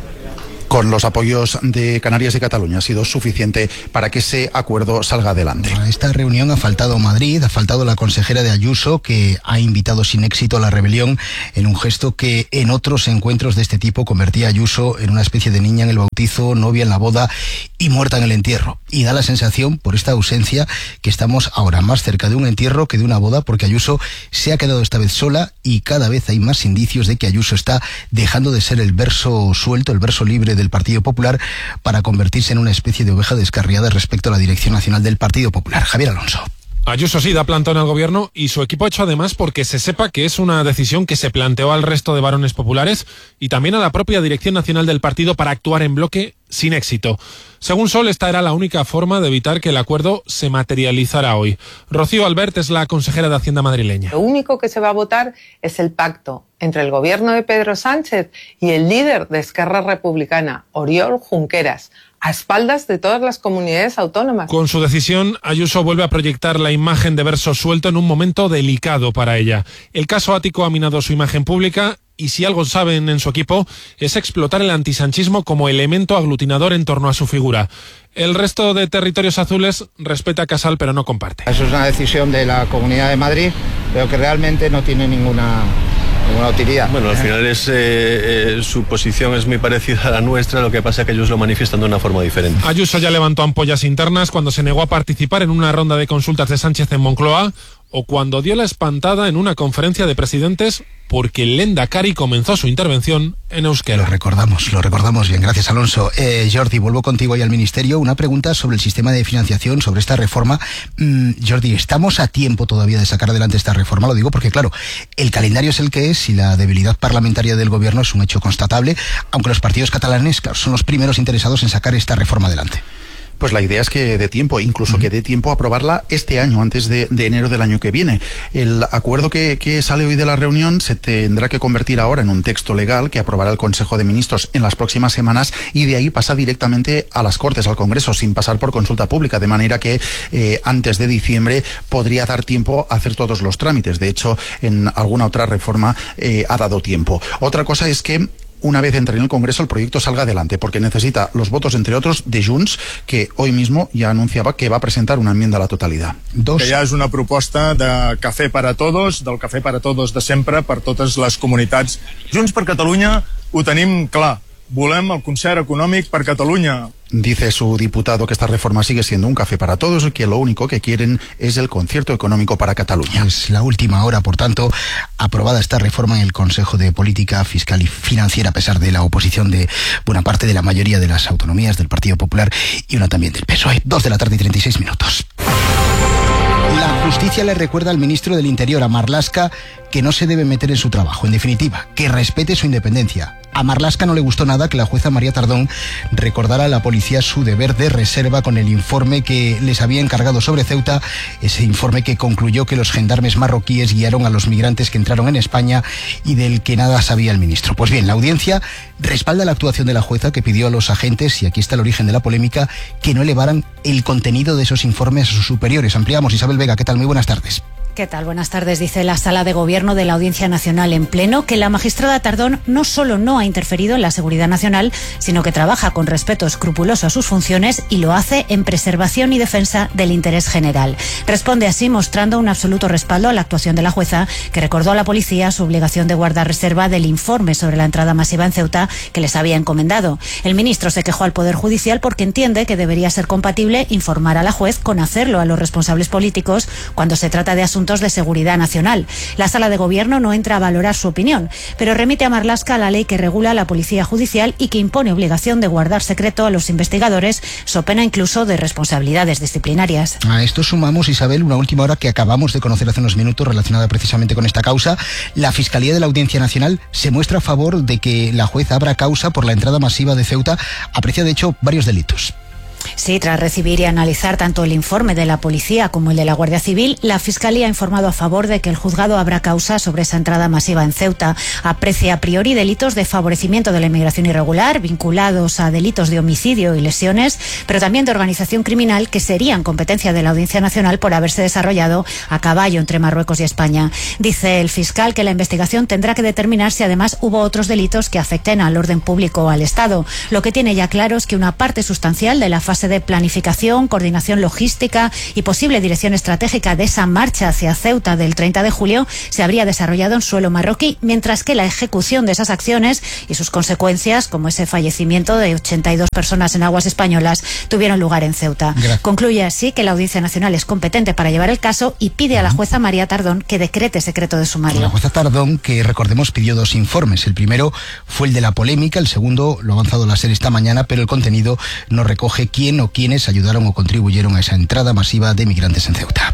con los apoyos de Canarias y Cataluña ha sido suficiente para que ese acuerdo salga adelante. A esta reunión ha faltado Madrid, ha faltado la consejera de Ayuso, que ha invitado sin éxito a la rebelión en un gesto que en otros encuentros de este tipo convertía a Ayuso en una especie de niña en el bautizo, novia en la boda y muerta en el entierro. Y da la sensación, por esta ausencia, que estamos ahora más cerca de un entierro que de una boda, porque Ayuso se ha quedado esta vez sola y cada vez hay más indicios de que Ayuso está dejando de ser el verso suelto, el verso libre del Partido Popular, para convertirse en una especie de oveja descarriada respecto a la dirección nacional del Partido Popular. Javier Alonso. Ayuso sí da plantón al gobierno y su equipo ha hecho además porque se sepa que es una decisión que se planteó al resto de varones populares y también a la propia dirección nacional del partido para actuar en bloque sin éxito. Según Sol, esta era la única forma de evitar que el acuerdo se materializara hoy. Rocío Albert es la consejera de Hacienda madrileña. Lo único que se va a votar es el pacto entre el gobierno de Pedro Sánchez y el líder de Esquerra Republicana, Oriol Junqueras, a espaldas de todas las comunidades autónomas. Con su decisión, Ayuso vuelve a proyectar la imagen de verso suelto en un momento delicado para ella. El caso Ático ha minado su imagen pública y si algo saben en su equipo es explotar el antisanchismo como elemento aglutinador en torno a su figura. El resto de territorios azules respeta a Casal pero no comparte. Eso es una decisión de la Comunidad de Madrid, pero que realmente no tiene ninguna... ninguna utilidad. Bueno, al final es eh, eh, su posición es muy parecida a la nuestra, lo que pasa es que ellos lo manifiestan de una forma diferente. Ayuso ya levantó ampollas internas cuando se negó a participar en una ronda de consultas de Sánchez en Moncloa o cuando dio la espantada en una conferencia de presidentes porque el Lehendakari comenzó su intervención en euskera. Lo recordamos, lo recordamos bien. Gracias, Alonso. Eh, Jordi, vuelvo contigo ahí al Ministerio. Una pregunta sobre el sistema de financiación, sobre esta reforma. Mm, Jordi, ¿estamos a tiempo todavía de sacar adelante esta reforma? Lo digo porque, claro, el calendario es el que es y la debilidad parlamentaria del gobierno es un hecho constatable, aunque los partidos catalanes, claro, son los primeros interesados en sacar esta reforma adelante. Pues la idea es que dé tiempo, incluso uh-huh. que dé tiempo a aprobarla este año, antes de, de enero del año que viene. El acuerdo que, que sale hoy de la reunión se tendrá que convertir ahora en un texto legal que aprobará el Consejo de Ministros en las próximas semanas y de ahí pasa directamente a las Cortes, al Congreso, sin pasar por consulta pública, de manera que eh, antes de diciembre podría dar tiempo a hacer todos los trámites. De hecho, en alguna otra reforma eh, ha dado tiempo. Otra cosa es que una vez entre en el Congreso el proyecto salga adelante, porque necesita los votos, entre otros, de Junts, que hoy mismo ya anunciaba que va a presentar una enmienda a la totalidad. Dos. Que ja és una proposta de cafè per a todos, del cafè per a todos de sempre, per totes les comunitats. Junts per Catalunya ho tenim clar. Volem el concert econòmic per Catalunya. Dice su diputado que esta reforma sigue siendo un café para todos y que lo único que quieren es el concierto económico para Cataluña. Es la última hora, por tanto, aprobada esta reforma en el Consejo de Política Fiscal y Financiera, a pesar de la oposición de buena parte de la mayoría de las autonomías del Partido Popular y una también del P S O E. Dos de la tarde y treinta y seis minutos. La justicia le recuerda al ministro del Interior, a Marlaska, que no se debe meter en su trabajo. En definitiva, que respete su independencia. A Marlaska no le gustó nada que la jueza María Tardón recordara a la policía su deber de reserva con el informe que les había encargado sobre Ceuta, ese informe que concluyó que los gendarmes marroquíes guiaron a los migrantes que entraron en España y del que nada sabía el ministro. Pues bien, la audiencia respalda la actuación de la jueza, que pidió a los agentes, y aquí está el origen de la polémica, que no elevaran el contenido de esos informes a sus superiores. Ampliamos. Isabel Vega, ¿qué tal? Muy buenas tardes. ¿Qué tal? Buenas tardes. Dice la Sala de Gobierno de la Audiencia Nacional en pleno que la magistrada Tardón no solo no ha interferido en la seguridad nacional, sino que trabaja con respeto escrupuloso a sus funciones y lo hace en preservación y defensa del interés general. Responde así mostrando un absoluto respaldo a la actuación de la jueza, que recordó a la policía su obligación de guardar reserva del informe sobre la entrada masiva en Ceuta que les había encomendado. El ministro se quejó al Poder Judicial porque entiende que debería ser compatible informar a la juez con hacerlo a los responsables políticos cuando se trata de asuntos de seguridad nacional. La Sala de Gobierno no entra a valorar su opinión, pero remite a Marlaska a la ley que regula la policía judicial y que impone obligación de guardar secreto a los investigadores, so pena incluso de responsabilidades disciplinarias. A esto sumamos, Isabel, una última hora que acabamos de conocer hace unos minutos relacionada precisamente con esta causa. La Fiscalía de la Audiencia Nacional se muestra a favor de que la jueza abra causa por la entrada masiva de Ceuta. Aprecia, de hecho, varios delitos. Sí, Sí, tras recibir y analizar tanto el informe de la policía como el de la Guardia Civil, la Fiscalía ha informado a favor de que el juzgado abra causa sobre esa entrada masiva en Ceuta. Aprecia a priori delitos de favorecimiento de la inmigración irregular, vinculados a delitos de homicidio y lesiones, pero también de organización criminal, que serían competencia de la Audiencia Nacional por haberse desarrollado a caballo entre Marruecos y España. Dice el fiscal que la investigación tendrá que determinar si además hubo otros delitos que afecten al orden público o al Estado. Lo que tiene ya claro es que una parte sustancial de la fase de planificación, coordinación logística y posible dirección estratégica de esa marcha hacia Ceuta del treinta de julio se habría desarrollado en suelo marroquí, mientras que la ejecución de esas acciones y sus consecuencias, como ese fallecimiento de ochenta y dos personas en aguas españolas, tuvieron lugar en Ceuta. Gracias. Concluye así que la Audiencia Nacional es competente para llevar el caso y pide a la jueza María Tardón que decrete secreto de sumario. La jueza Tardón, que recordemos pidió dos informes. El primero fue el de la polémica, el segundo lo ha avanzado la SER esta mañana, pero el contenido no recoge quién o quiénes ayudaron o contribuyeron a esa entrada masiva de migrantes en Ceuta.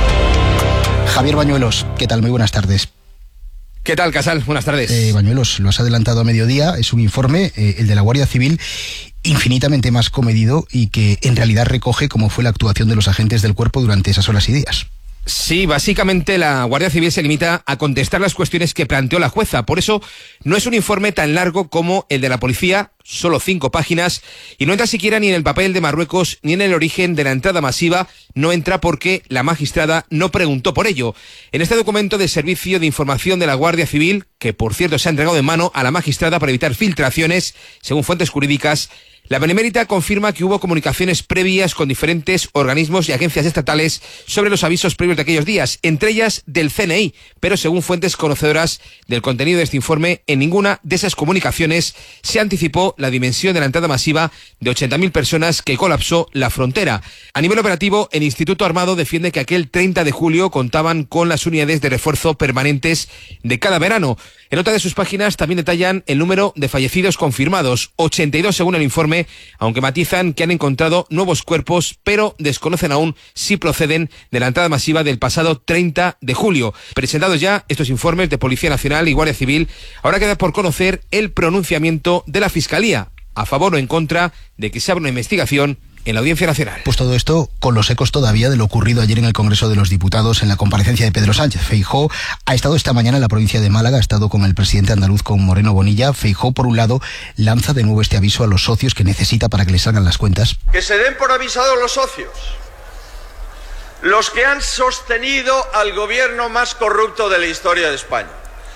Javier Bañuelos, ¿qué tal? Muy buenas tardes. ¿Qué tal, Casal? Buenas tardes. Eh, Bañuelos, lo has adelantado a mediodía, es un informe, eh, el de la Guardia Civil, infinitamente más comedido y que en realidad recoge cómo fue la actuación de los agentes del cuerpo durante esas horas y días. Sí, básicamente la Guardia Civil se limita a contestar las cuestiones que planteó la jueza. Por eso no es un informe tan largo como el de la policía, solo cinco páginas, y no entra siquiera ni en el papel de Marruecos ni en el origen de la entrada masiva. No entra porque la magistrada no preguntó por ello. En este documento de servicio de información de la Guardia Civil, que por cierto se ha entregado en mano a la magistrada para evitar filtraciones, según fuentes jurídicas, la Benemérita confirma que hubo comunicaciones previas con diferentes organismos y agencias estatales sobre los avisos previos de aquellos días, entre ellas del C N I, pero según fuentes conocedoras del contenido de este informe, en ninguna de esas comunicaciones se anticipó la dimensión de la entrada masiva de ochenta mil personas que colapsó la frontera. A nivel operativo, el Instituto Armado defiende que aquel treinta de julio contaban con las unidades de refuerzo permanentes de cada verano. En otra de sus páginas también detallan el número de fallecidos confirmados, ochenta y dos según el informe, aunque matizan que han encontrado nuevos cuerpos, pero desconocen aún si proceden de la entrada masiva del pasado treinta de julio. Presentados ya estos informes de Policía Nacional y Guardia Civil, ahora queda por conocer el pronunciamiento de la Fiscalía, a favor o en contra de que se abra una investigación en la Audiencia Nacional. Pues todo esto con los ecos todavía de lo ocurrido ayer en el Congreso de los Diputados en la comparecencia de Pedro Sánchez. Feijóo ha estado esta mañana en la provincia de Málaga, ha estado con el presidente andaluz, con Moreno Bonilla. Feijóo, por un lado, lanza de nuevo este aviso a los socios que necesita para que le salgan las cuentas. Que se den por avisados los socios, los que han sostenido al gobierno más corrupto de la historia de España,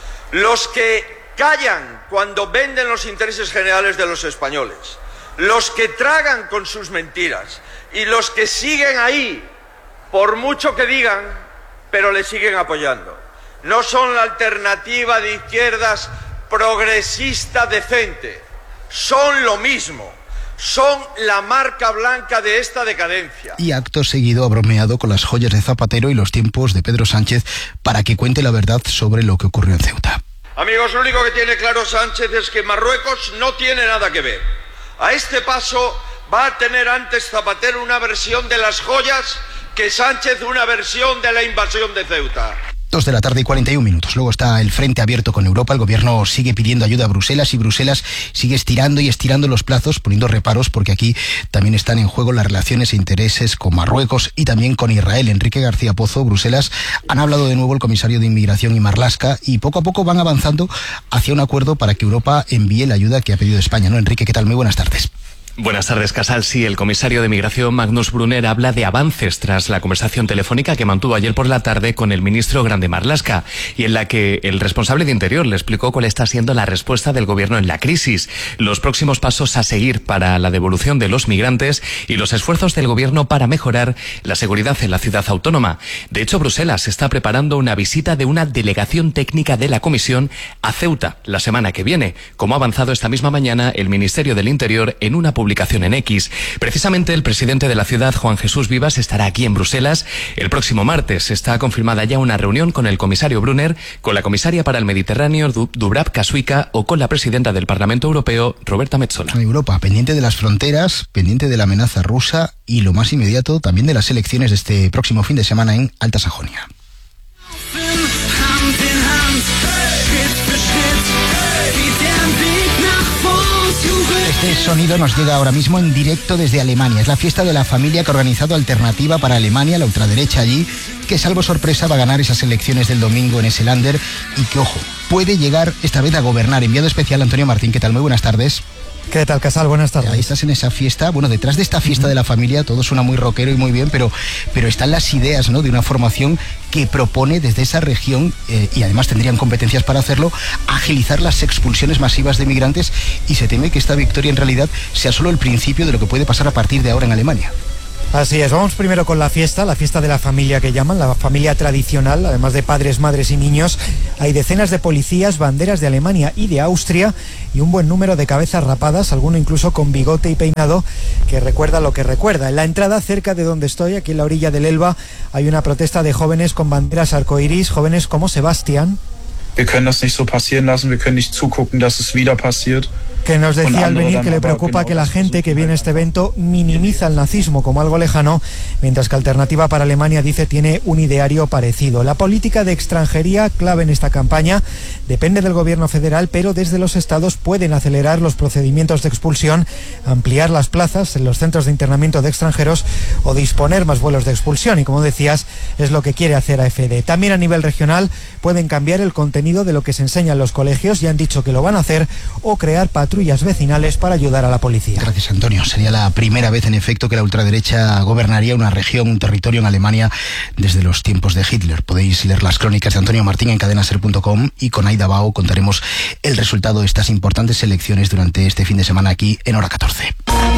los que callan cuando venden los intereses generales de los españoles, los que tragan con sus mentiras y los que siguen ahí, por mucho que digan, pero le siguen apoyando. No son la alternativa de izquierdas progresista decente, son lo mismo, son la marca blanca de esta decadencia. Y acto seguido ha bromeado con las joyas de Zapatero y los tiempos de Pedro Sánchez para que cuente la verdad sobre lo que ocurrió en Ceuta. Amigos, lo único que tiene claro Sánchez es que Marruecos no tiene nada que ver. A este paso va a tener antes Zapatero una versión de las joyas que Sánchez una versión de la invasión de Ceuta. Dos de la tarde y cuarenta y un minutos. Luego está el frente abierto con Europa. El gobierno sigue pidiendo ayuda a Bruselas y Bruselas sigue estirando y estirando los plazos, poniendo reparos, porque aquí también están en juego las relaciones e intereses con Marruecos y también con Israel. Enrique García Pozo, Bruselas, han hablado de nuevo el comisario de Inmigración y Marlaska y poco a poco van avanzando hacia un acuerdo para que Europa envíe la ayuda que ha pedido España, ¿no? Enrique, ¿qué tal? Muy buenas tardes. Buenas tardes, Casal. Sí, el comisario de Migración, Magnus Brunner, habla de avances tras la conversación telefónica que mantuvo ayer por la tarde con el ministro Grande Marlaska y en la que el responsable de Interior le explicó cuál está siendo la respuesta del gobierno en la crisis, los próximos pasos a seguir para la devolución de los migrantes y los esfuerzos del gobierno para mejorar la seguridad en la ciudad autónoma. De hecho, Bruselas está preparando una visita de una delegación técnica de la Comisión a Ceuta la semana que viene, como ha avanzado esta misma mañana el Ministerio del Interior en una publicación publicación en X. Precisamente el presidente de la ciudad, Juan Jesús Vivas, estará aquí en Bruselas el próximo martes. Está confirmada ya una reunión con el comisario Brunner, con la comisaria para el Mediterráneo, Dubravka Suica, o con la presidenta del Parlamento Europeo, Roberta Metsola. Europa, pendiente de las fronteras, pendiente de la amenaza rusa y, lo más inmediato, también de las elecciones de este próximo fin de semana en Alta Sajonia. Este sonido nos llega ahora mismo en directo desde Alemania. Es la fiesta de la familia que ha organizado Alternativa para Alemania, la ultraderecha allí, que salvo sorpresa va a ganar esas elecciones del domingo en ese Länder y que, ojo, puede llegar esta vez a gobernar. Enviado especial Antonio Martín, ¿qué tal? Muy buenas tardes. ¿Qué tal, Casal? Buenas tardes. Ahí estás en esa fiesta. Bueno, detrás de esta fiesta de la familia todo suena muy rockero y muy bien, pero, pero están las ideas, ¿no?, de una formación que propone desde esa región, eh, y además tendrían competencias para hacerlo, agilizar las expulsiones masivas de migrantes, y se teme que esta victoria en realidad sea solo el principio de lo que puede pasar a partir de ahora en Alemania. Así es, vamos primero con la fiesta, la fiesta de la familia que llaman, la familia tradicional, además de padres, madres y niños. Hay decenas de policías, banderas de Alemania y de Austria y un buen número de cabezas rapadas, alguno incluso con bigote y peinado, que recuerda lo que recuerda. En la entrada, cerca de donde estoy, aquí en la orilla del Elba, hay una protesta de jóvenes con banderas arcoiris, jóvenes como Sebastián. Wir können das nicht so passieren lassen, wir können nicht zugucken, dass es wieder passiert. Que nos decía al venir que le preocupa que la gente que viene a este evento minimiza el nazismo como algo lejano, mientras que Alternativa para Alemania dice tiene un ideario parecido. La política de extranjería, clave en esta campaña, depende del gobierno federal, pero desde los estados pueden acelerar los procedimientos de expulsión, ampliar las plazas en los centros de internamiento de extranjeros o disponer más vuelos de expulsión. Y como decías, es lo que quiere hacer A F D. También a nivel regional pueden cambiar el contenido de lo que se enseña en los colegios, ya han dicho que lo van a hacer, o crear patrullas vecinales para ayudar a la policía. Gracias, Antonio. Sería la primera vez, en efecto, que la ultraderecha gobernaría una región, un territorio en Alemania desde los tiempos de Hitler. Podéis leer las crónicas de Antonio Martín en cadena ser punto com, y con Aida Bao contaremos el resultado de estas importantes elecciones durante este fin de semana aquí en Hora catorce.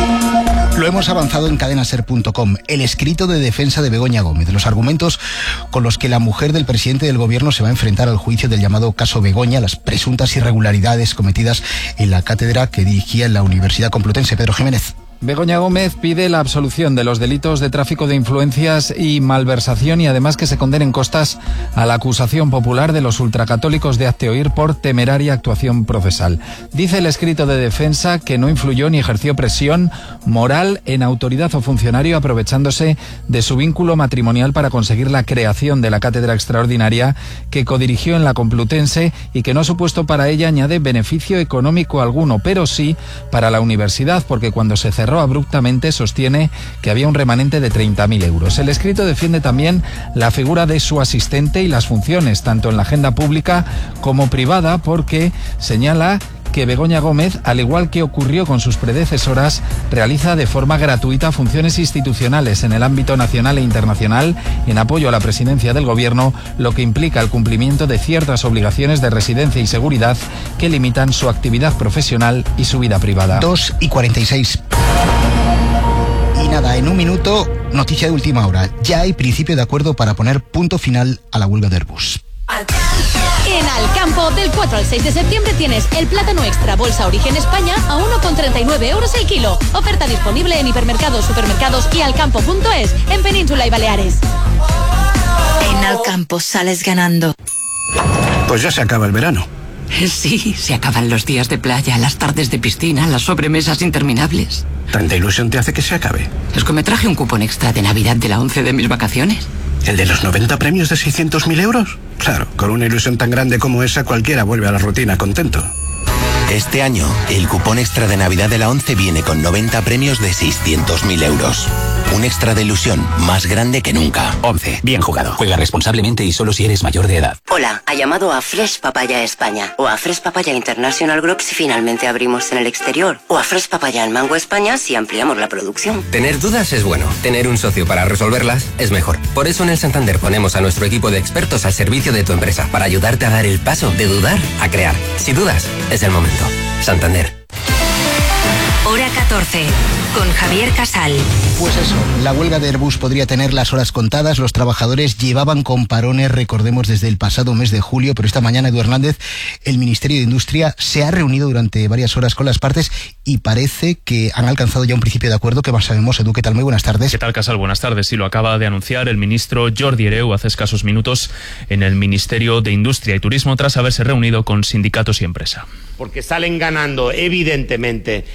Lo hemos avanzado en cadena ser punto com. El escrito de defensa de Begoña Gómez, los argumentos con los que la mujer del presidente del gobierno se va a enfrentar al juicio del llamado caso Begoña, las presuntas irregularidades cometidas en la cátedra que dirigía en la Universidad Complutense. Pedro Jiménez. Begoña Gómez pide la absolución de los delitos de tráfico de influencias y malversación, y además que se condenen costas a la acusación popular de los ultracatólicos de Hazte Oír por temeraria actuación procesal. Dice el escrito de defensa que no influyó ni ejerció presión moral en autoridad o funcionario aprovechándose de su vínculo matrimonial para conseguir la creación de la cátedra extraordinaria que codirigió en la Complutense y que no ha supuesto para ella, añade, beneficio económico alguno, pero sí para la universidad, porque cuando se cerró abruptamente sostiene que había un remanente de treinta mil euros. El escrito defiende también la figura de su asistente y las funciones, tanto en la agenda pública como privada, porque señala que Begoña Gómez, al igual que ocurrió con sus predecesoras, realiza de forma gratuita funciones institucionales en el ámbito nacional e internacional en apoyo a la presidencia del gobierno, lo que implica el cumplimiento de ciertas obligaciones de residencia y seguridad que limitan su actividad profesional y su vida privada. dos y cuarenta y seis. Y nada, en un minuto, noticia de última hora. Ya hay principio de acuerdo para poner punto final a la huelga de Airbus. En Alcampo, del cuatro al seis de septiembre tienes el plátano extra bolsa Origen España a uno con treinta y nueve euros el kilo. Oferta disponible en hipermercados, supermercados y alcampo punto es en Península y Baleares. En Alcampo sales ganando. Pues ya se acaba el verano. Sí, se acaban los días de playa, las tardes de piscina, las sobremesas interminables. ¿Tanta ilusión te hace que se acabe? Es que me traje un cupón extra de Navidad de la once de mis vacaciones. ¿El de los noventa premios de seiscientos mil euros? Claro, con una ilusión tan grande como esa, cualquiera vuelve a la rutina contento. Este año, el cupón extra de Navidad de la once viene con noventa premios de seiscientos mil euros. Un extra de ilusión más grande que nunca. once. Bien jugado. Juega responsablemente y solo si eres mayor de edad. Hola, ha llamado a Fresh Papaya España o a Fresh Papaya International Group si finalmente abrimos en el exterior, o a Fresh Papaya en Mango España si ampliamos la producción. Tener dudas es bueno. Tener un socio para resolverlas es mejor. Por eso en el Santander ponemos a nuestro equipo de expertos al servicio de tu empresa para ayudarte a dar el paso de dudar a crear. Si dudas, es el momento. Santander. Hora catorce, con Javier Casal. Pues eso, la huelga de Airbus podría tener las horas contadas. Los trabajadores llevaban con parones, recordemos, desde el pasado mes de julio, pero esta mañana, Edu Hernández, el Ministerio de Industria se ha reunido durante varias horas con las partes y parece que han alcanzado ya un principio de acuerdo. ¿Qué más sabemos, Edu? ¿Qué tal? Muy buenas tardes. ¿Qué tal, Casal? Buenas tardes. Sí, lo acaba de anunciar el ministro Jordi Hereu hace escasos minutos en el Ministerio de Industria y Turismo tras haberse reunido con sindicatos y empresa. Porque salen ganando, evidentemente, en las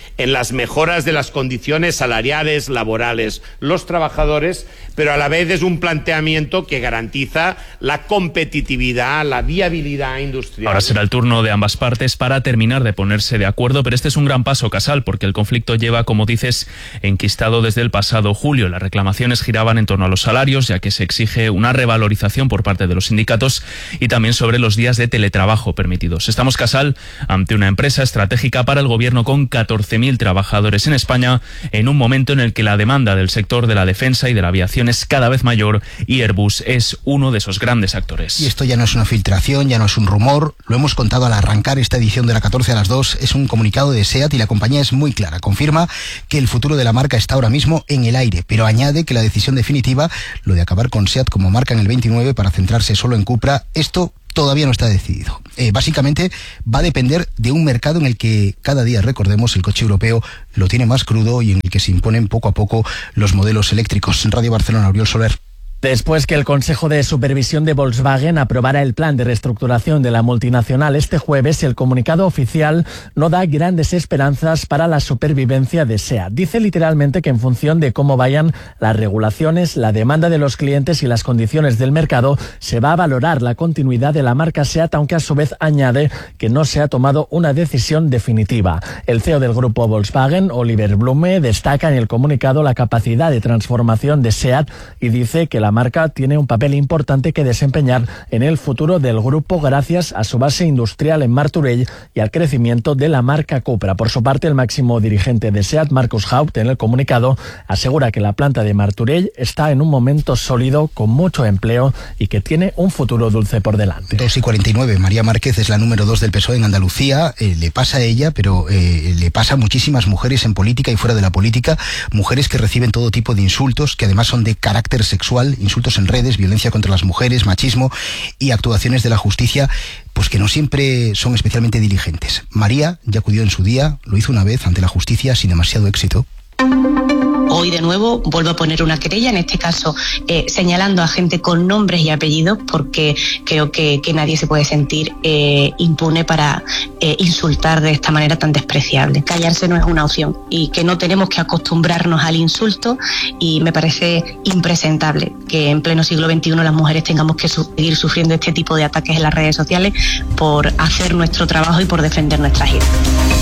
las mejoras de las condiciones salariales, laborales, los trabajadores, pero a la vez es un planteamiento que garantiza la competitividad, la viabilidad industrial. Ahora será el turno de ambas partes para terminar de ponerse de acuerdo, pero este es un gran paso, Casal, porque el conflicto lleva, como dices, enquistado desde el pasado julio. Las reclamaciones giraban en torno a los salarios, ya que se exige una revalorización por parte de los sindicatos y también sobre los días de teletrabajo permitidos. Estamos, Casal, ante una empresa estratégica para el gobierno con catorce mil trabajadores en España, en un momento en el que la demanda del sector de la defensa y de la aviación es cada vez mayor y Airbus es uno de esos grandes actores. Y esto ya no es una filtración, ya no es un rumor, lo hemos contado al arrancar esta edición de la catorce a las dos, es un comunicado de SEAT y la compañía es muy clara, confirma que el futuro de la marca está ahora mismo en el aire, pero añade que la decisión definitiva, lo de acabar con SEAT como marca en el veintinueve para centrarse solo en Cupra, esto todavía no está decidido. Eh, básicamente va a depender de un mercado en el que cada día, recordemos, el coche europeo lo tiene más crudo y en el que se imponen poco a poco los modelos eléctricos. En Radio Barcelona, Oriol Soler. Después que el Consejo de Supervisión de Volkswagen aprobara el plan de reestructuración de la multinacional este jueves, el comunicado oficial no da grandes esperanzas para la supervivencia de SEAT. Dice literalmente que en función de cómo vayan las regulaciones, la demanda de los clientes y las condiciones del mercado, se va a valorar la continuidad de la marca SEAT, aunque a su vez añade que no se ha tomado una decisión definitiva. El C E O del grupo Volkswagen, Oliver Blume, destaca en el comunicado la capacidad de transformación de SEAT y dice que la La marca tiene un papel importante que desempeñar en el futuro del grupo gracias a su base industrial en Martorell y al crecimiento de la marca Cupra. Por su parte, el máximo dirigente de SEAT, Markus Haupt, en el comunicado asegura que la planta de Martorell está en un momento sólido con mucho empleo y que tiene un futuro dulce por delante. dos y cuarenta y nueve. María Márquez es la número dos del P S O E en Andalucía. Eh, le pasa a ella, pero eh, le pasa a muchísimas mujeres en política y fuera de la política, mujeres que reciben todo tipo de insultos, que además son de carácter sexual, insultos en redes, violencia contra las mujeres, machismo y actuaciones de la justicia pues que no siempre son especialmente diligentes. María ya acudió en su día, lo hizo una vez ante la justicia sin demasiado éxito. Hoy de nuevo vuelvo a poner una querella, en este caso eh, señalando a gente con nombres y apellidos, porque creo que, que nadie se puede sentir eh, impune para eh, insultar de esta manera tan despreciable. Callarse no es una opción y que no tenemos que acostumbrarnos al insulto, y me parece impresentable que en pleno siglo veintiuno las mujeres tengamos que seguir sufriendo este tipo de ataques en las redes sociales por hacer nuestro trabajo y por defender nuestras ideas.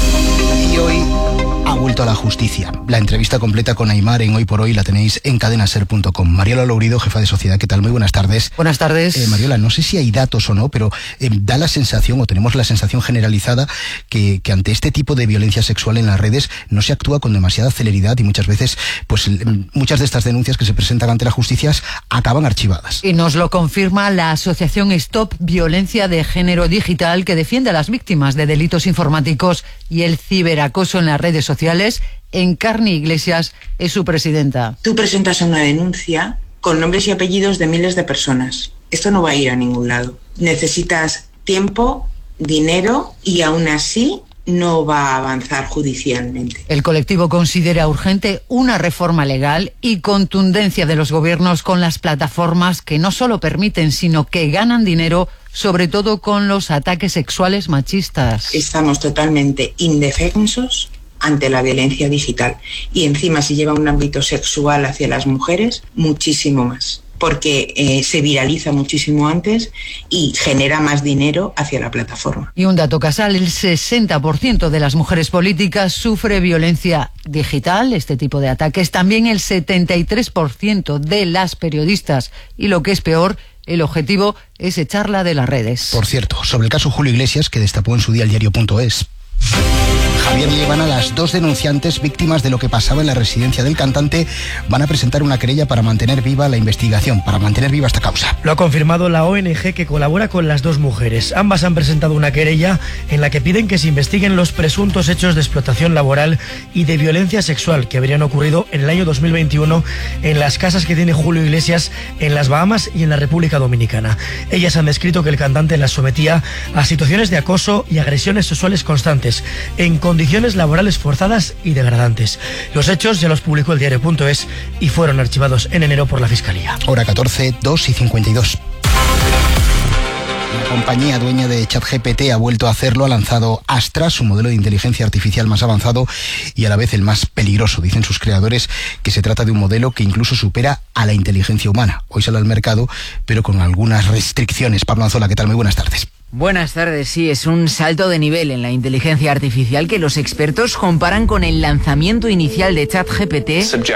Y hoy ha vuelto a la justicia. La entrevista completa con Aimar en Hoy por Hoy la tenéis en cadenaser punto com. Mariola Lourido, jefa de Sociedad, ¿qué tal? Muy buenas tardes. Buenas tardes. Eh, Mariola, no sé si hay datos o no, pero eh, da la sensación, o tenemos la sensación generalizada, que, que ante este tipo de violencia sexual en las redes no se actúa con demasiada celeridad y muchas veces, pues muchas de estas denuncias que se presentan ante la justicia acaban archivadas. Y nos lo confirma la asociación Stop Violencia de Género Digital, que defiende a las víctimas de delitos informáticos y el ciberacoso en las redes sociales. Encarni Iglesias es su presidenta. Tú presentas una denuncia con nombres y apellidos de miles de personas. Esto no va a ir a ningún lado. Necesitas tiempo, dinero y aún así no va a avanzar judicialmente. El colectivo considera urgente una reforma legal y contundencia de los gobiernos con las plataformas que no solo permiten, sino que ganan dinero, sobre todo con los ataques sexuales machistas. Estamos totalmente indefensos ante la violencia digital, y encima si lleva un ámbito sexual hacia las mujeres, muchísimo más, porque eh, se viraliza muchísimo antes y genera más dinero hacia la plataforma. Y un dato, Casal, el sesenta por ciento de las mujeres políticas sufre violencia digital, este tipo de ataques, también el setenta y tres por ciento de las periodistas, y lo que es peor, el objetivo es echarla de las redes. Por cierto, sobre el caso Julio Iglesias, que destapó en su día el diario punto es, Javier Liebana, las dos denunciantes víctimas de lo que pasaba en la residencia del cantante, van a presentar una querella para mantener viva la investigación, para mantener viva esta causa. Lo ha confirmado la O N G que colabora con las dos mujeres. Ambas han presentado una querella en la que piden que se investiguen los presuntos hechos de explotación laboral y de violencia sexual que habrían ocurrido en el año dos mil veintiuno en las casas que tiene Julio Iglesias en las Bahamas y en la República Dominicana. Ellas han descrito que el cantante las sometía a situaciones de acoso y agresiones sexuales constantes, en condiciones laborales forzadas y degradantes. Los hechos ya los publicó el diario punto es y fueron archivados en enero por la Fiscalía. Hora catorce, dos y cincuenta y dos. compañía dueña de ChatGPT ha vuelto a hacerlo, ha lanzado Astra, su modelo de inteligencia artificial más avanzado y a la vez el más peligroso. Dicen sus creadores que se trata de un modelo que incluso supera a la inteligencia humana. Hoy sale al mercado, pero con algunas restricciones. Pablo Anzola, ¿qué tal? Muy buenas tardes. Buenas tardes, sí, es un salto de nivel en la inteligencia artificial que los expertos comparan con el lanzamiento inicial de ChatGPT.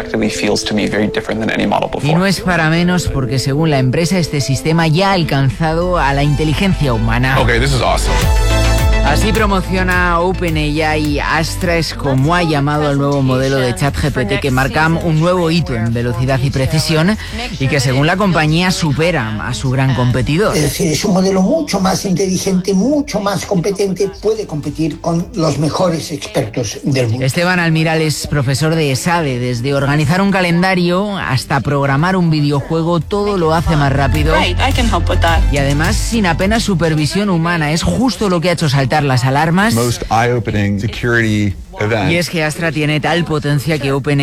Y no es para menos porque según la empresa este sistema ya ha alcanzado a la inteligencia humana. Okay, this is awesome. Así promociona OpenAI. Astra es como ha llamado al nuevo modelo de ChatGPT que marca un nuevo hito en velocidad y precisión y que según la compañía supera a su gran competidor. Es decir, es un modelo mucho más inteligente, mucho más competente, puede competir con los mejores expertos del mundo. Esteban Almiral es profesor de ESADE. Desde organizar un calendario hasta programar un videojuego, todo lo hace más rápido. Y además sin apenas supervisión humana. Es justo lo que ha hecho saltar las alarmas. Most eye-opening security event. Y es que Astra tiene tal potencia que OpenAI